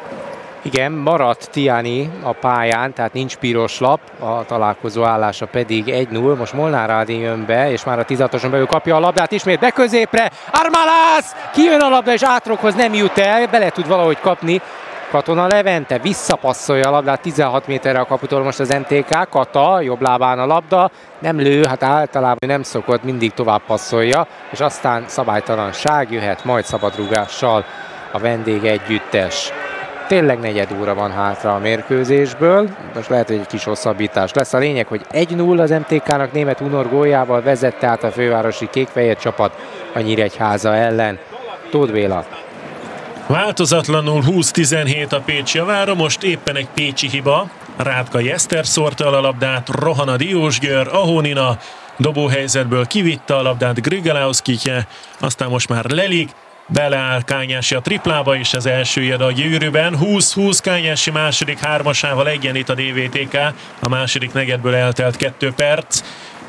Igen, maradt Tiani a pályán, tehát nincs piros lap, a találkozó állása pedig 1-0. Most Molnár Ádám jön be, és már a 16-oson belül kapja a labdát, ismét be középre, Armalász! Kijön a labda, és átrokhoz nem jut el, bele tud valahogy kapni. Katona Levente visszapasszolja a labdát 16 méterre a kaputól most az MTK. Kata jobb lábán a labda, nem lő, hát általában nem szokott, mindig tovább passzolja, és aztán szabálytalanság jöhet, majd szabadrúgással a vendég együttes. Tényleg negyed óra van hátra a mérkőzésből, most lehet, hogy egy kis hosszabbítás lesz. A lényeg, hogy 1-0 az MTK-nak Németh Unor góljával vezette át a fővárosi kékfehér csapat a Nyíregyháza ellen. Tóth Béla.
Változatlanul 20-17 a Pécs javára, most éppen egy pécsi hiba. Rátka Eszter szórta el a labdát, rohan a Diósgyőr, a Hónina dobóhelyzetből kivitte a labdát Grigaleuszkike, aztán most már Lelik, beleáll Kányási a triplába, és az első jed a gyűrűben. 20-20 Kányási második hármasával egyenlít a DVTK, a második negyedből eltelt 2 perc.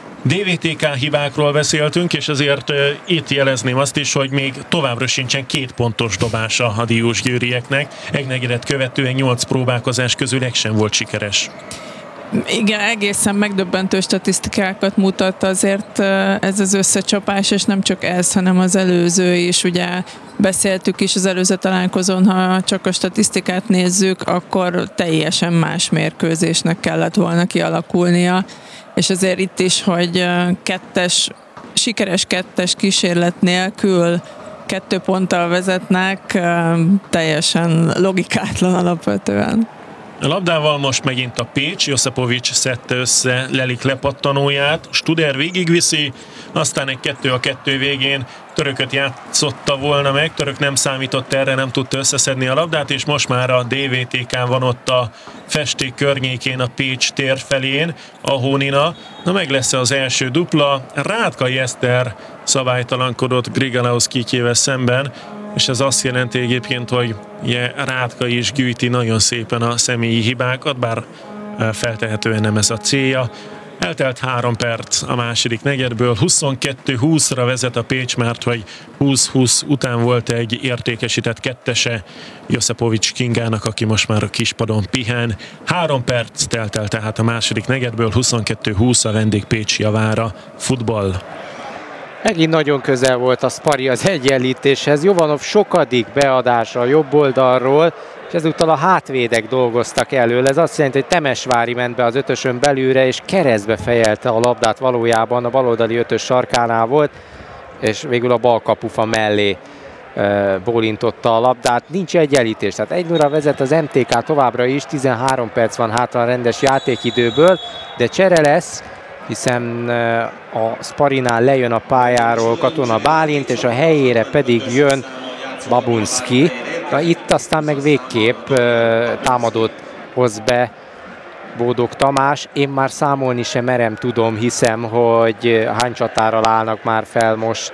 DVTK hibákról beszéltünk, és azért itt jelezném azt is, hogy még továbbra sincsen 2 pontos dobása a diósgyőrieknek. Egy negyedet követően 8 próbálkozás közül egy sem volt sikeres.
Igen, egészen megdöbbentő statisztikákat mutat azért ez az összecsapás, és nem csak ez, hanem az előző is. Ugye beszéltük is az előző találkozón, ha csak a statisztikát nézzük, akkor teljesen más mérkőzésnek kellett volna kialakulnia. És azért itt is, hogy sikeres kettes kísérlet nélkül 2 ponttal vezetnek, teljesen logikátlan alapvetően.
A labdával most megint a Pécs, Joszepovics szedte össze Lelik lepattanóját, Studer végigviszi, aztán egy 2-2 végén Törököt játszotta volna meg, Török nem számított erre, nem tudta összeszedni a labdát, és most már a DVTK-n van ott a festék környékén, a Pécs tér felén, a Hónina. Na meg lesz az első dupla, Rátkai Eszter szabálytalankodott Grigaleuszkikével szemben, és ez azt jelenti egyébként, hogy Rátka is gyűjti nagyon szépen a személyi hibákat, bár feltehetően nem ez a célja. Eltelt 3 perc a második negyedből, 22-20-ra vezet a Pécs, mert hogy 20-20 után volt egy értékesített kettese Joszepovics Kingának, aki most már a kispadon pihen. 3 perc telt el tehát a második negyedből, 22-20 a vendég Pécs javára. Futball.
Megint nagyon közel volt a Spari az egyenlítéshez. Jovanov sokadik beadása a jobb oldalról, és ezúttal a hátvédek dolgoztak elől. Ez azt jelenti, hogy Temesvári ment be az 5-ösön belülre, és keresztbe fejelte a labdát, valójában a baloldali 5-ös sarkánál volt, és végül a bal kapufa mellé bólintotta a labdát. Nincs egyenlítés, tehát 1-0-ra vezet az MTK továbbra is, 13 perc van hátra a rendes játékidőből, de csere lesz, hiszen a Sparinál lejön a pályáról Katona Bálint, és a helyére pedig jön Babunski. Na, itt aztán meg végképp támadót hoz be Bódog Tamás. Én már számolni sem merem, tudom, hiszem, hogy hány csatárral állnak már fel most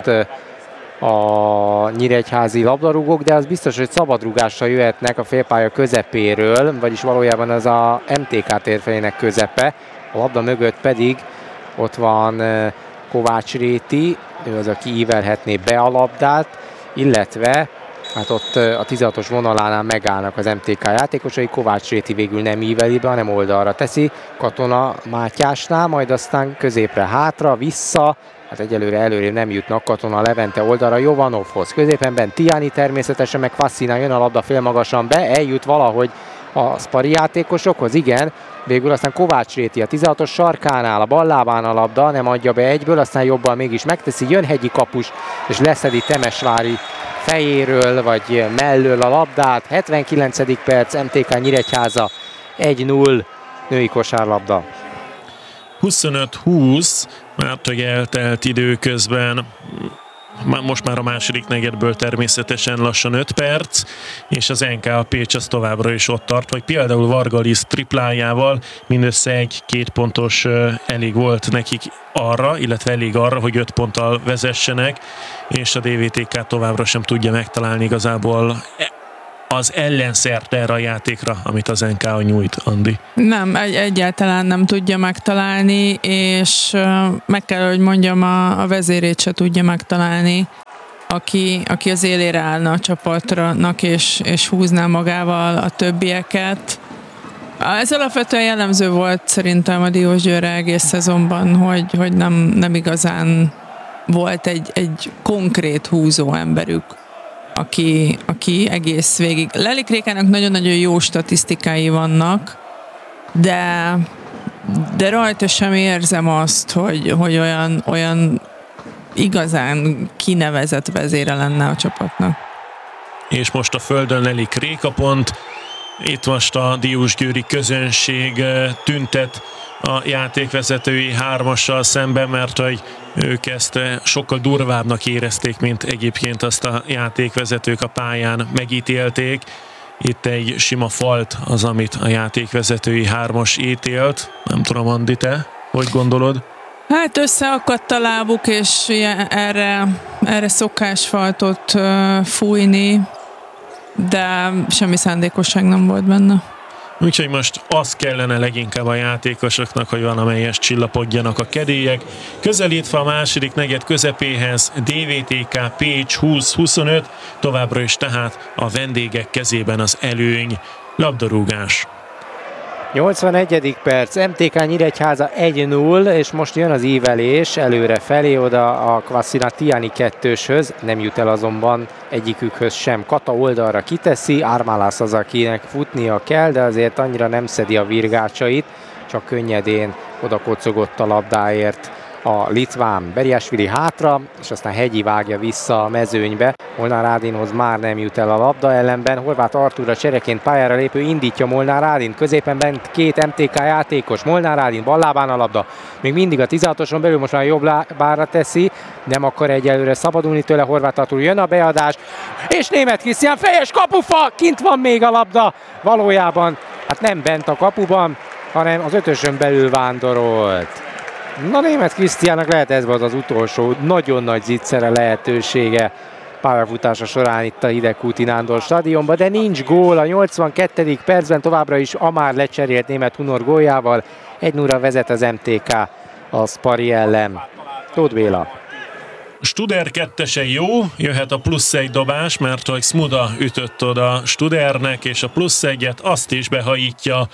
a nyíregyházi labdarúgók, de az biztos, hogy szabadrúgással jöhetnek a félpálya közepéről, vagyis valójában az a MTK térfelének közepe. A labda mögött pedig ott van Kovács Réti, ő az, aki ívelhetné be a labdát, illetve Hát ott a 16-os vonalánál megállnak az MTK játékosai, Kovács Réti végül nem íveli be, hanem oldalra teszi, Katona Mátyásnál, majd aztán középre hátra, vissza, hát egyelőre előrébb nem jutnak, Katona Levente oldalra Jovanovhoz, középenben Tiani természetesen, meg Fasszina jön a labda félmagasan be, eljut valahogy a Spari játékosokhoz, igen, végül aztán Kovács Réti a 16-os sarkánál, a ballábán a labda, nem adja be egyből, aztán jobban mégis megteszi, jön Hegyi kapus, és leszedi Temesvári fejéről, vagy mellől a labdát, 79. perc, MTK Nyíregyháza 1-0, női kosárlabda.
25-20, mert hogy eltelt időközben, most már a második negyedből természetesen lassan 5 perc, és az NK Pécs az továbbra is ott tart, hogy például Varga Liszt triplájával mindössze 1-2 pontos elég volt nekik arra, illetve elég arra, hogy 5 ponttal vezessenek, és a DVTK továbbra sem tudja megtalálni igazából az ellenszert erre a játékra, amit az NK nyújt, Andi.
Nem, egyáltalán nem tudja megtalálni, és meg kell, hogy mondjam, a vezérét se tudja megtalálni, aki az élére állna a csapatnak, és húzná magával a többieket. Ez alapvetően jellemző volt szerintem a Diósgyőrre egész szezonban, hogy nem igazán volt egy konkrét húzó emberük, aki egész végig. Lelik Rékának nagyon-nagyon jó statisztikái vannak, de rajta sem érzem azt, hogy olyan igazán kinevezett vezére lenne a csapatnak.
És most a földön Lelik Réka pont. Itt most a diósgyőri közönség tüntet a játékvezetői hármassal szemben, mert hogy ők ezt sokkal durvábbnak érezték, mint egyébként azt a játékvezetők a pályán megítélték. Itt egy sima falt az, amit a játékvezetői hármas ítélt. Nem tudom, Andi, te hogy gondolod?
Hát összeakadt a lábuk, és erre szokás faltot fújni, de semmi szándékosság nem volt benne.
Úgyhogy most az kellene leginkább a játékosoknak, hogy valamelyest csillapodjanak a kedélyek. Közelítve a második negyed közepéhez DVTK Pécs 20-25, továbbra is tehát a vendégek kezében az előny. Labdarúgás.
81. perc, MTK Nyíregyháza 1-0, és most jön az ívelés előre felé oda a Kvasszina Tiani 2-höz, nem jut el azonban egyikükhöz sem. Kata oldalra kiteszi, Ármálász az, akinek futnia kell, de azért annyira nem szedi a virgácsait, csak könnyedén oda kocogott a labdáért a litván. Beriásvili hátra, és aztán Hegyi vágja vissza a mezőnybe. Molnár Ádinhoz már nem jut el a labda, ellenben Horváth Artúr csereként pályára lépő indítja Molnár Ádin. Középen bent két MTK játékos. Molnár Ádin ballábán a labda. Még mindig a 16-oson belül, most már jobb lábára teszi. Nem akar egyelőre szabadulni tőle Horváth Artúr. Jön a beadás. És Németh Krisztián fejes kapufa! Kint van még a labda. Valójában hát nem bent a kapuban, hanem az 5-ösön belül vándorolt. Na, Németh Krisztiánnak lehet ez volt az utolsó nagyon nagy zicsere lehetősége pályafutása során itt a Hidegkúti Nándor stadionban, de nincs gól. A 82. percben továbbra is a már lecserélt Németh Hunor góljával 1-0-ra vezet az MTK a Spari ellen. Tóth Béla.
Studer 2-ese jó, jöhet a plusz egy dobás, mert hogy Smuda ütött oda Studernek, és a plusz egyet azt is behajítja.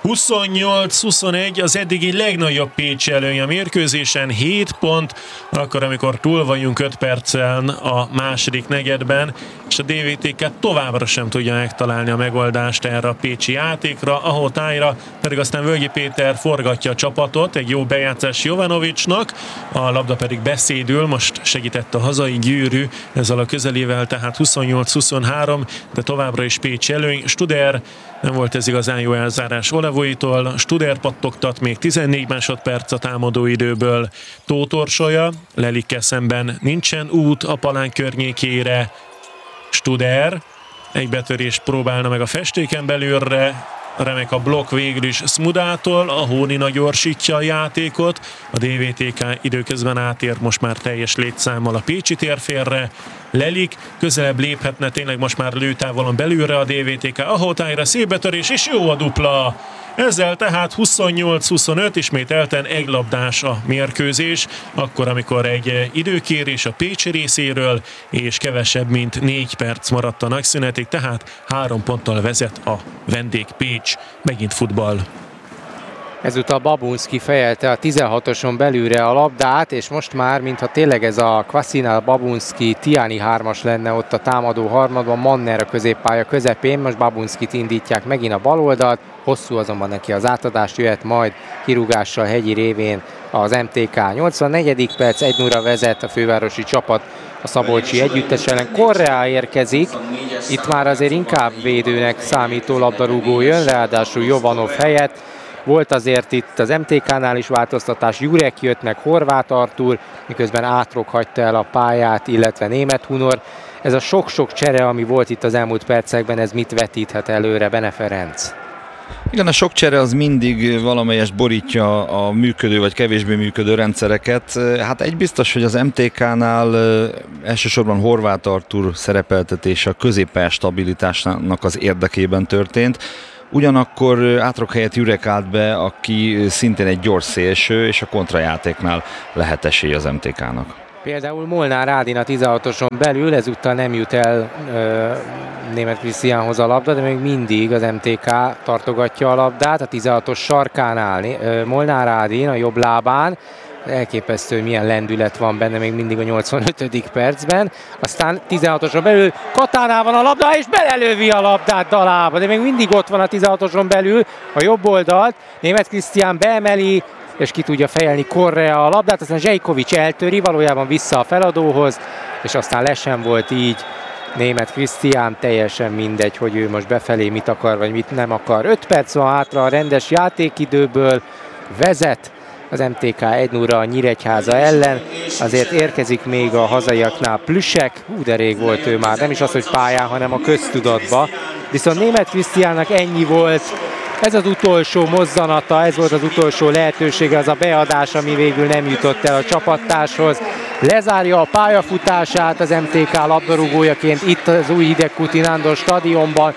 28-21 az eddigi legnagyobb pécsi előny a mérkőzésen, 7 pont, akkor amikor túl vagyunk 5 percen a második negyedben, és a DVTK továbbra sem tudja megtalálni a megoldást erre a pécsi játékra, ahol tájra pedig aztán Völgyi Péter forgatja a csapatot, egy jó bejátszás Jovanovicsnak, a labda pedig beszédül, most segített a hazai Győrű ezzel a közelével, tehát 28-23, de továbbra is pécsi előny. Studer, nem volt ez igazán jó elzárás Olevoitól, Studer pattogtat még 14 másodperc a támadó időből, Tóth Orsolya, Lelikkel szemben nincsen út a palánk környékére, Studer egy betörést próbálna meg a festéken belülre, remek a blokk végül is Smudától, a Hónina gyorsítja a játékot, a DVTK időközben átért most már teljes létszámmal a pécsi térfélre, Lelik közelebb léphetne tényleg most már lőtávolon belülre a DVTK, ahol tájra szép betörés, és jó a dupla! Ezzel tehát 28-25 ismételten egylabdás a mérkőzés, akkor amikor egy időkérés a Pécs részéről, és kevesebb mint 4 perc maradt a nagyszünetig, tehát 3 ponttal vezet a vendég Pécs. Megint futball.
Ezúttal Babunszki fejelte a 16-oson belülre a labdát, és most már, mintha tényleg ez a Kvasina, Babunszki, Tiani 3-as lenne ott a támadó harmadban, Manner a középpálya közepén, most Babunszkit indítják megint a baloldalt, hosszú azonban neki az átadás, jöhet majd kirúgással Hegyi révén az MTK. 84. perc, 1-0-ra vezet a fővárosi csapat a szabolcsi együttes ellen. Correa érkezik, itt már azért inkább védőnek számító labdarúgó jön, ráadásul Jovanov helyett. Volt azért itt az MTK-nál is változtatás, Jurek jött meg, Horváth Artúr, miközben Átrok hagyta el a pályát, illetve Németh Hunor. Ez a sok-sok csere, ami volt itt az elmúlt percekben, ez mit vetíthet előre, Bene Ferenc?
Igen, a sok csere az mindig valamelyest borítja a működő vagy kevésbé működő rendszereket. Hát egy biztos, hogy az MTK-nál elsősorban Horváth Artúr szerepeltetése a középpályás stabilitásnak az érdekében történt. Ugyanakkor Átrok helyett Jurek állt be, aki szintén egy gyors szélső, és a kontrajátéknál lehet esély az MTK-nak.
Például Molnár Ádin a 16-oson belül, ezúttal nem jut el Németh Krisztiánhoz a labda, de még mindig az MTK tartogatja a labdát. A 16-os sarkánál Molnár Ádin a jobb lábán, elképesztő, milyen lendület van benne még mindig a 85. percben. Aztán 16-oson belül Katánál van a labda, és belelövi a labdát Dalába, de még mindig ott van a 16-oson belül a jobb oldalt. Németh Krisztián beemeli, és ki tudja fejelni Correa a labdát, aztán Zsejkovics eltöri, valójában vissza a feladóhoz, és aztán le sem volt így Németh Krisztián, teljesen mindegy, hogy ő most befelé mit akar, vagy mit nem akar. 5 perc van hátra a rendes játékidőből, vezet az MTK 1-0-ra a Nyíregyháza ellen, azért érkezik még a hazaiaknál Plüssek, de rég volt ő már, nem is az, hogy pályán, hanem a köztudatba. Viszont Németh Krisztiánnak ennyi volt, ez az utolsó mozzanata, ez volt az utolsó lehetősége, az a beadás, ami végül nem jutott el a csapattárshoz. Lezárja a pályafutását az MTK labdarúgójaként itt az új Hidegkuti Nándor stadionban.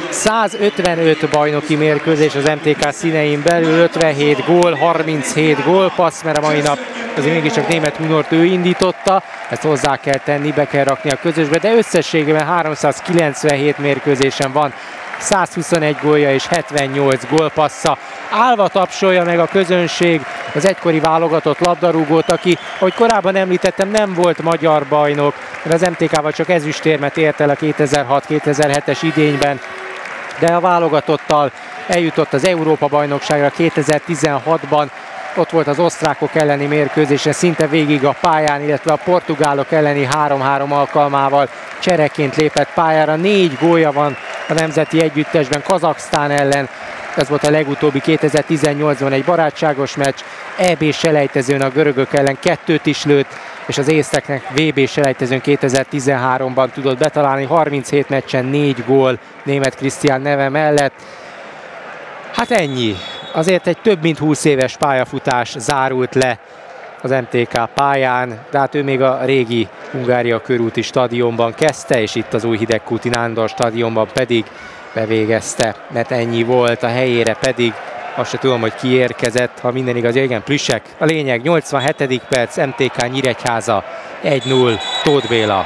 155 bajnoki mérkőzés az MTK színein belül, 57 gól, 37 gólpassz, mert a mai nap azért mégiscsak Németh Hunort ő indította, ezt hozzá kell tenni, be kell rakni a közösbe, de összességében 397 mérkőzésen van 121 gólja és 78 gólpassza. Állva tapsolja meg a közönség az egykori válogatott labdarúgót, aki, ahogy korábban említettem, nem volt magyar bajnok, mert az MTK-val csak ezüstérmet ért el a 2006-2007-es idényben, de a válogatottal eljutott az Európa-bajnokságra 2016-ban, ott volt az osztrákok elleni mérkőzésen szinte végig a pályán, illetve a portugálok elleni 3-3 alkalmával csereként lépett pályára. 4 gólja van a nemzeti együttesben Kazaksztán ellen, ez volt a legutóbbi 2018-ban egy barátságos meccs, EB-selejtezőn a görögök ellen 2-t is lőtt, és az észteknek VB-selejtezőn 2013-ban tudott betalálni, 37 meccsen 4 gól Németh Krisztián neve mellett. Hát ennyi. Azért egy több mint 20 éves pályafutás zárult le az MTK pályán, de hát ő még a régi Hungária körúti stadionban kezdte, és itt az új Hidegkuti Nándor stadionban pedig bevégezte, mert ennyi volt, a helyére pedig azt se tudom, hogy ki érkezett, ha minden igaz, igen, Plüssek. A lényeg, 87. perc, MTK Nyíregyháza 1-0, Tóth Béla.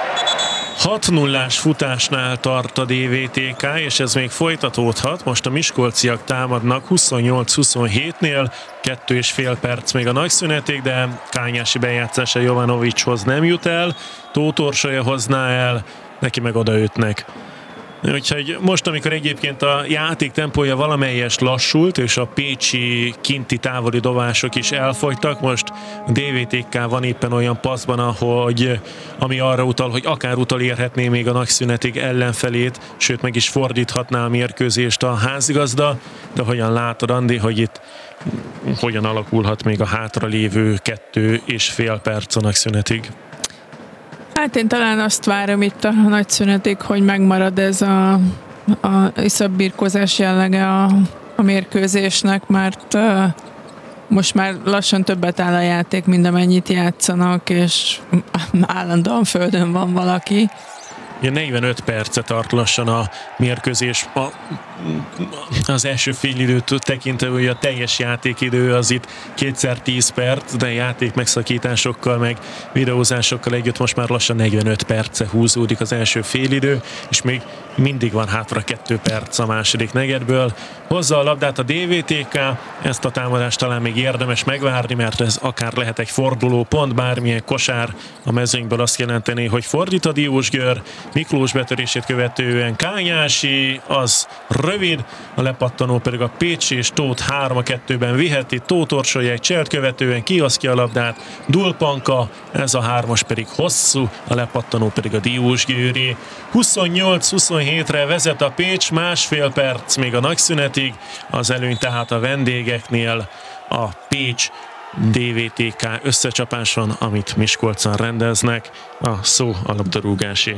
6-0-ás futásnál tart a DVTK, és ez még folytatódhat. Most a miskolciak támadnak 28-27-nél, 2,5 perc még a nagyszünetig, de Kányási bejátszása Jovanovicshoz nem jut el, Tóth Orsolya hozná el, neki meg odaütnek. Úgyhogy most, amikor egyébként a játék tempója valamelyest lassult, és a pécsi kinti távoli dobások is elfogytak, most a DVTK van éppen olyan passzban, ami arra utal, hogy akár utolérhetné még a nagyszünetig ellenfelét, sőt meg is fordíthatná a mérkőzést a házigazda, de hogyan látod, Andi, hogy itt hogyan alakulhat még a hátralévő 2,5 perc a nagyszünetig?
Hát én talán azt várom itt a nagyszünetig, hogy megmarad ez a iszabbirkózás jellege a mérkőzésnek, mert most már lassan többet áll a játék, mint amennyit játszanak, és állandóan földön van valaki.
Ugye 45 perce tart lassan a mérkőzés. Az első félidőt tekintve, hogy a teljes játékidő az itt 2x10 perc, de játék megszakításokkal, meg videózásokkal együtt most már lassan 45 perce húzódik az első félidő, és még mindig van hátra 2 perc a második negyedből. Hozza a labdát a DVTK, ezt a támadást talán még érdemes megvárni, mert ez akár lehet egy forduló pont, bármilyen kosár a mezőnyből azt jelenteni, hogy fordít a Diósgyőr. Miklós betörését követően Kányási, az rövid, a lepattanó pedig a Pécsi, és Tóth 3-2-ben viheti, Tóth orsolja egy cselt követően, kiosztja a labdát, Dulpanka, ez a 3-as pedig hosszú, a lepattanó pedig a Diósgyőri. 28-27-re vezet a Pécs, másfél perc még a nagyszünetig, az előny tehát a vendégeknél. A Pécs DVTK összecsapáson, amit Miskolcon rendeznek, a szó a labdarúgásé.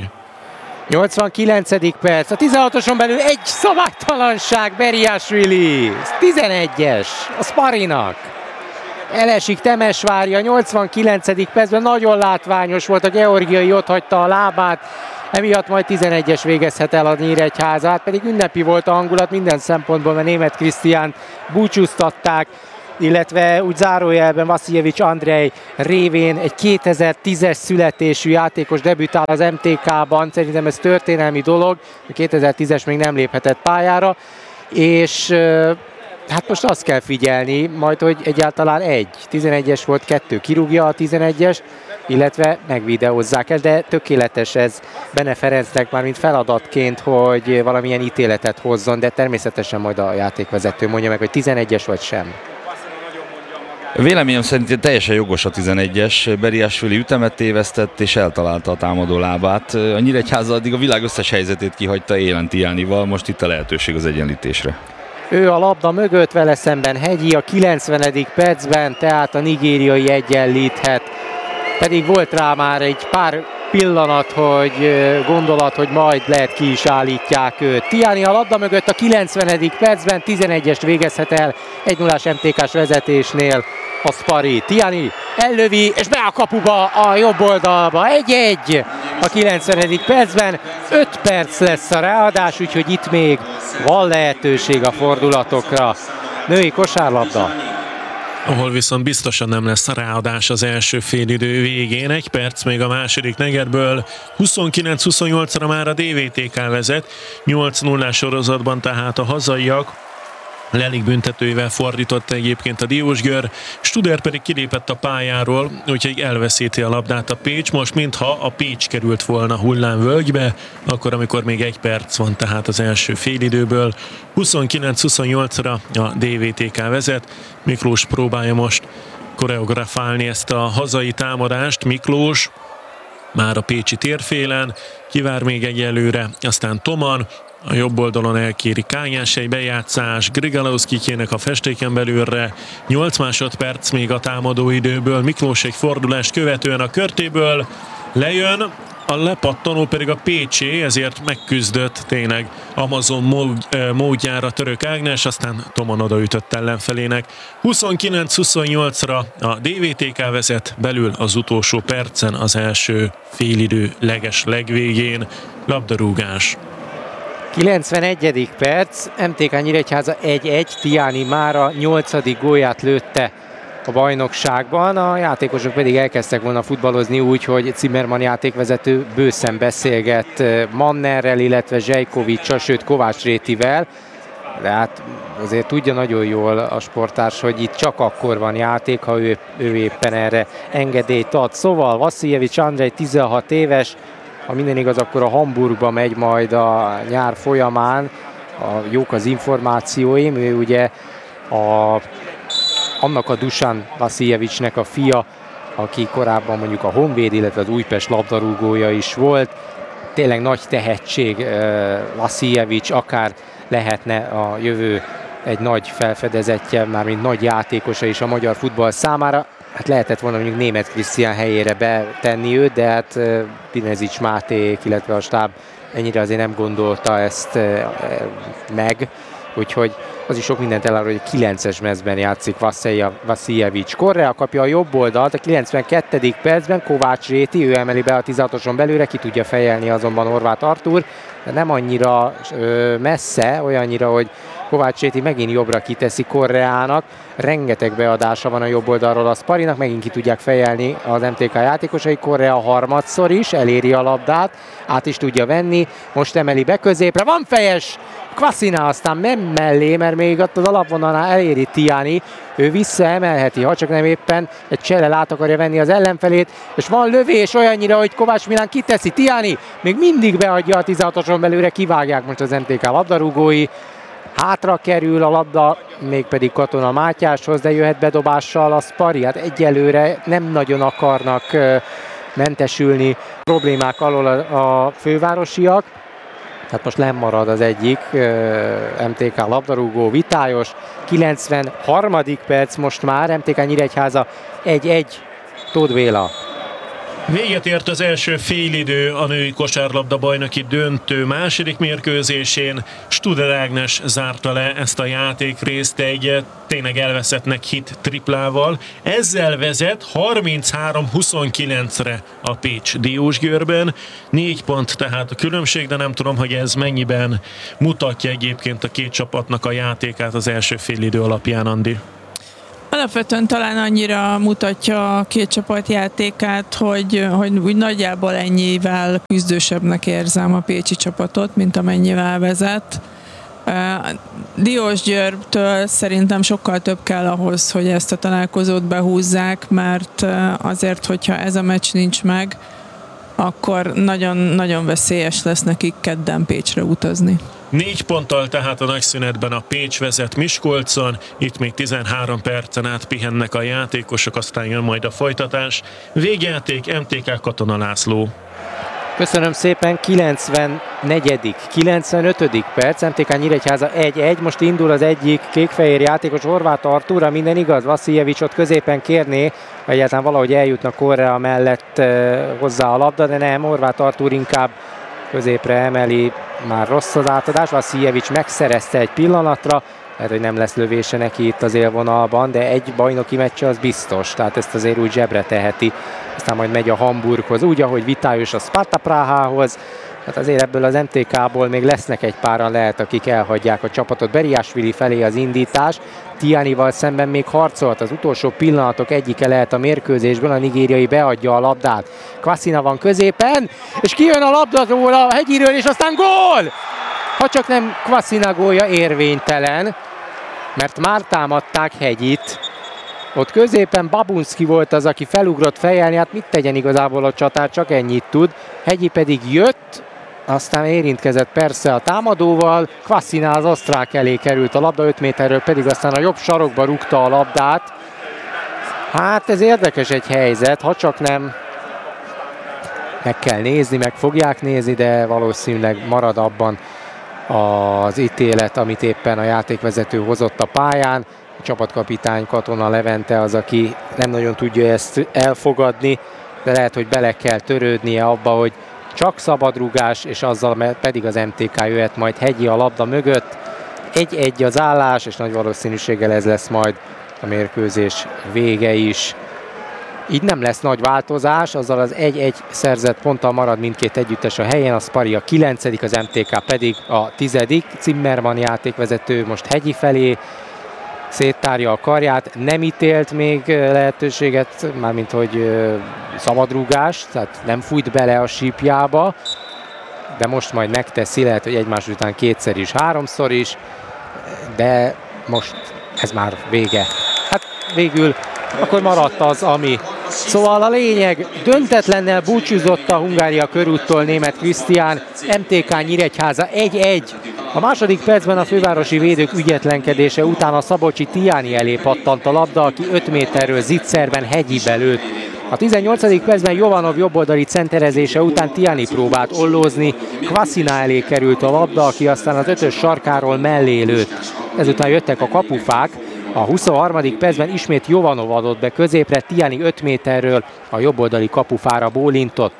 89. perc, a 16-oson belül egy szabálytalanság, Beriashvili, 11-es, a Sparinak. Elesik Temesvárja, 89. percben nagyon látványos volt, a georgiai ott hagyta a lábát, emiatt majd 11-es végezhet el a Nyíregyházát, pedig ünnepi volt a hangulat minden szempontból, mert Németh Krisztiánt búcsúztatták, illetve úgy zárójelben Vasiljevics Andrej révén egy 2010-es születésű játékos debütál az MTK-ban, szerintem ez történelmi dolog, a 2010-es még nem léphetett pályára, és hát most azt kell figyelni, majd hogy egyáltalán 11-es volt, 2 kirúgja a 11-es, illetve megvideózzák el, de tökéletes ez Bene Ferencnek már mint feladatként, hogy valamilyen ítéletet hozzon, de természetesen majd a játékvezető mondja meg, hogy 11-es vagy sem.
Véleményem szerint teljesen jogos a 11-es, Beriashvili ütemet tévesztett és eltalálta a támadó lábát. A Nyíregyháza addig a világ összes helyzetét kihagyta Élen Tiánival, most itt a lehetőség az egyenlítésre.
Ő a labda mögött, vele szemben Hegyi a 90. percben, tehát a nigériai egyenlíthet. Pedig volt rá már egy pár pillanat, gondolat, hogy majd lehet ki is állítják őt. Tiáni a labda mögött a 90. percben, 11-est végezhet el 1-0-ás MTK-s vezetésnél a Spari. Tiáni ellövi, és be a kapuba a jobb oldalba. 1-1 a 90. percben, 5 perc lesz a ráadás, úgyhogy itt még van lehetőség a fordulatokra. Női kosárlabda.
Ahol viszont biztosan nem lesz ráadás az első félidő végén. 1 perc még a második negyedből. 29-28-ra már a DVTK vezet. 8-0-ás sorozatban tehát a hazaiak. Lelik büntetőivel fordította egyébként a Diósgyőr, Studer pedig kilépett a pályáról, úgyhogy elveszíti a labdát a Pécs. Most mintha a Pécs került volna hullámvölgybe, akkor amikor még 1 perc van tehát az első félidőből. 29-28-ra a DVTK vezet. Miklós próbálja most koreografálni ezt a hazai támadást. Miklós már a pécsi térfélen, kivár még egyelőre, aztán Toman, a jobb oldalon elkéri Kányás egy bejátszás, Grigalowskikének a festéken belülre, 8 másodperc még a támadó időből, Miklós egy fordulást követően a körtéből lejön, a lepattanó pedig a Pécsé, ezért megküzdött tényleg Amazon módjára Török Ágnes, aztán Toman odaütött ellenfelének. 29-28-ra a DVTK vezet, belül az utolsó percen az első félidő legvégén. Labdarúgás.
91. perc, MTK Nyíregyháza 1-1, Tiáni már a 8. gólját lőtte a bajnokságban, a játékosok pedig elkezdtek volna futballozni úgy, hogy Zimmermann játékvezető bőszen beszélget Mannerrel, illetve Zsejkovicsal, sőt Kovács Rétivel, de hát azért tudja nagyon jól a sportárs, hogy itt csak akkor van játék, ha ő éppen erre engedélyt ad. Szóval Vasiljevics Andrej 16 éves, ha minden igaz, akkor a Hamburgba megy majd a nyár folyamán, jók az információim, ő ugye annak a Dusan Vasiljevicsnek a fia, aki korábban mondjuk a Honvéd, illetve az Újpest labdarúgója is volt. Tényleg nagy tehetség Vasiljevics, akár lehetne a jövő egy nagy felfedezetje, mármint nagy játékosa is a magyar futball számára. Hát lehetett volna mondjuk Németh Krisztián helyére betenni őt, de hát Pinezics Máték, illetve a stáb ennyire azért nem gondolta ezt meg, úgyhogy Az is sok mindent elárul, hogy 9-es mezben játszik Vasiljevics. Correa kapja a jobb oldalt, a 92. percben Kovács Réti, ő emeli be a 16-oson belőle, ki tudja fejelni azonban Horváth Artúr, de nem annyira messze, olyannyira, hogy Kovács Réti megint jobbra kiteszi Correának. Rengeteg beadása van a jobb oldalról a Sparinak, megint ki tudják fejelni az MTK játékosai. Correa harmadszor is eléri a labdát, át is tudja venni, most emeli be középre, van fejes! Kvasina aztán nem mellé, mert még ott az alapvonalnál eléri Tiani, ő visszaemelheti, ha csak nem éppen egy csellel át akarja venni az ellenfelét, és van lövés olyannyira, hogy Kovács Milán kiteszi, Tiani még mindig beadja a 16-oson belőle, kivágják most az MTK labdarúgói, hátra kerül a labda, mégpedig Katona Mátyáshoz, de jöhet bedobással a Spari, hát egyelőre nem nagyon akarnak mentesülni problémák alól a fővárosiak. Tehát most lemarad az egyik MTK labdarúgó, Vitályos, 93. perc most már, MTK Nyíregyháza 1-1, Tóth Béla.
Véget ért az első félidő a női kosárlabda bajnoki döntő második mérkőzésén. Studer Ágnes zárta le ezt a játékrészt egy tényleg elveszettnek hit triplával. Ezzel vezet 33-29-re a Pécs Diósgyőrben. 4 pont tehát a különbség, de nem tudom, hogy ez mennyiben mutatja egyébként a két csapatnak a játékát az első félidő alapján, Andi.
Alapvetően talán annyira mutatja a két csapat játékát, hogy úgy nagyjából ennyivel küzdősebbnek érzem a pécsi csapatot, mint amennyivel vezet. Diósgyőrtől szerintem sokkal több kell ahhoz, hogy ezt a találkozót behúzzák, mert azért, hogyha ez a meccs nincs meg, akkor nagyon, nagyon veszélyes lesz nekik kedden Pécsre utazni.
4 ponttal tehát a nagyszünetben a Pécs vezet Miskolcon, itt még 13 percen át pihennek a játékosok, aztán jön majd a folytatás. Végjáték MTK Katona László.
Köszönöm szépen, 94. 95. perc, MTK Nyíregyháza 1-1, most indul az egyik kékfehér játékos, Horváth Artúra, minden igaz, Vasiljevicsot középen kérné, ha egyáltalán valahogy eljutna Correa mellett hozzá a labda, de nem, Horváth Artúr inkább középre emeli, már rossz az átadás, Vasiljevics megszerezte egy pillanatra, lehet, hogy nem lesz lövése neki itt az élvonalban, de egy bajnoki meccse az biztos, tehát ezt azért úgy zsebre teheti. Aztán majd megy a Hamburghoz, úgy, ahogy Vitályos a Sparta Prahához. Hát azért ebből az MTK-ból még lesznek egy páran, lehet, akik elhagyják a csapatot. Beriásvili felé az indítás, Tianival szemben még harcolt, az utolsó pillanatok egyike lehet a mérkőzésből, a nigériai beadja a labdát. Kvasina van középen, és kijön a labdazól a hegyiről, és aztán gól! Ha csak nem Kvasina gólja érvénytelen, mert már támadták Hegyit. Ott középen Babunszki volt az, aki felugrott fejelni, hát mit tegyen igazából a csatár, csak ennyit tud. Hegyi pedig jött, aztán érintkezett persze a támadóval, Kvasina az osztrák elé került a labda, 5 méterről pedig aztán a jobb sarokba rúgta a labdát. Hát ez érdekes egy helyzet, ha csak nem meg kell nézni, meg fogják nézni, de valószínűleg marad abban az ítélet, amit éppen a játékvezető hozott a pályán. A csapatkapitány Katona Levente az, aki nem nagyon tudja ezt elfogadni, de lehet, hogy bele kell törődnie abba, hogy csak szabadrugás, és azzal pedig az MTK jöhet majd Hegyi a labda mögött. 1-1 az állás, és nagy valószínűséggel ez lesz majd a mérkőzés vége is. Így nem lesz nagy változás, azzal az 1-1 szerzett ponttal marad mindkét együttes a helyen, a Spari a 9., az MTK pedig a 10. Zimmermann játékvezető most Hegyi felé széttárja a karját, nem ítélt még lehetőséget, mármint hogy szabadrúgást, tehát nem fújt bele a sípjába, de most majd megteszi, lehet, hogy egymás után kétszer is, háromszor is, de most ez már vége. Hát végül akkor maradt az, ami. Szóval a lényeg, döntetlennel búcsúzott a Hungária körúttól Németh Krisztián, MTK Nyíregyháza 1-1. A második percben a fővárosi védők ügyetlenkedése után a szabolcsi Tiani elé pattant a labda, aki 5 méterről zicserben Hegyibe lőtt. A 18. percben Jovanov jobboldali centerezése után Tiani próbált ollózni, Kvasina elé került a labda, aki aztán az 5-ös sarkáról mellé lőtt. Ezután jöttek a kapufák, a 23. percben ismét Jovanov adott be középre, Tiani 5 méterről a jobboldali kapufára bólintott.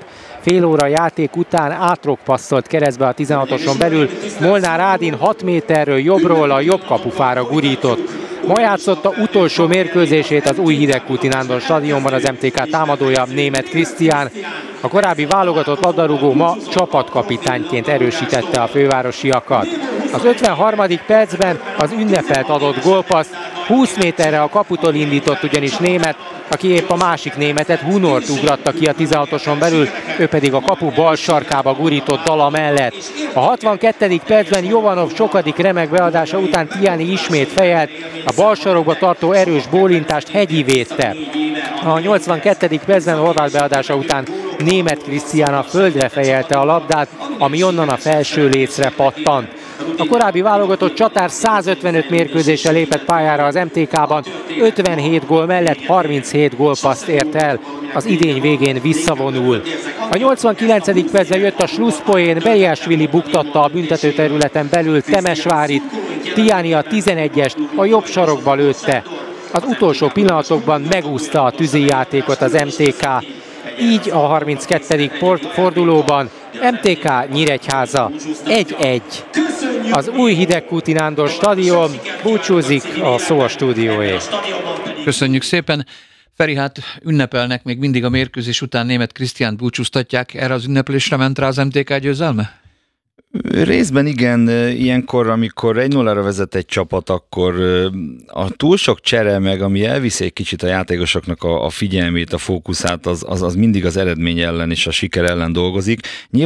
Fél óra játék után átrokpasszolt keresztbe a 16-oson belül, Molnár Ádin 6 méterről jobbról a jobb kapufára gurított. Ma játszotta utolsó mérkőzését az új Hidegkúti Nándor stadionban az MTK támadója, Németh Krisztián. A korábbi válogatott labdarúgó ma csapatkapitányként erősítette a fővárosiakat. Az 53. percben az ünnepelt adott gólpaszt 20 méterre a kaputól indított ugyanis Németh, aki épp a másik németet, Hunort ugratta ki a 16-oson belül, ő pedig a kapu bal sarkába gurított Dala mellett. A 62. percben Jovanov sokadik remek beadása után Tiani ismét fejelt, a bal sarokba tartó erős bólintást Hegyi védte. A 82. percben Horváth beadása után Németh Krisztián a földre fejelte a labdát, ami onnan a felső lécre pattant. A korábbi válogatott csatár 155 mérkőzésre lépett pályára az MTK-ban, 57 gól mellett 37 gólpasszt ért el, az idény végén visszavonul. A 89. percben jött a slusszpoén, Bejásvili buktatta a büntetőterületen belül Temesvárit, Tiani a 11-est a jobb sarokba lőtte. Az utolsó pillanatokban megúszta a tűzijátékot az MTK. Így a 32. fordulóban MTK Nyíregyháza 1-1. Az új Hidegkúti Nándor stadion búcsúzik, a szó a stúdióé.
Köszönjük szépen. Feri, hát ünnepelnek még mindig a mérkőzés után, Németh Krisztiánt búcsúztatják. Erre az ünneplésre ment rá az MTK győzelme?
Részben igen, ilyenkor, amikor 1-0-ra vezet egy csapat, akkor a túl sok csere meg, ami elviszi egy kicsit a játékosoknak a figyelmét, a fókuszát, az mindig az eredmény ellen és a siker ellen dolgozik.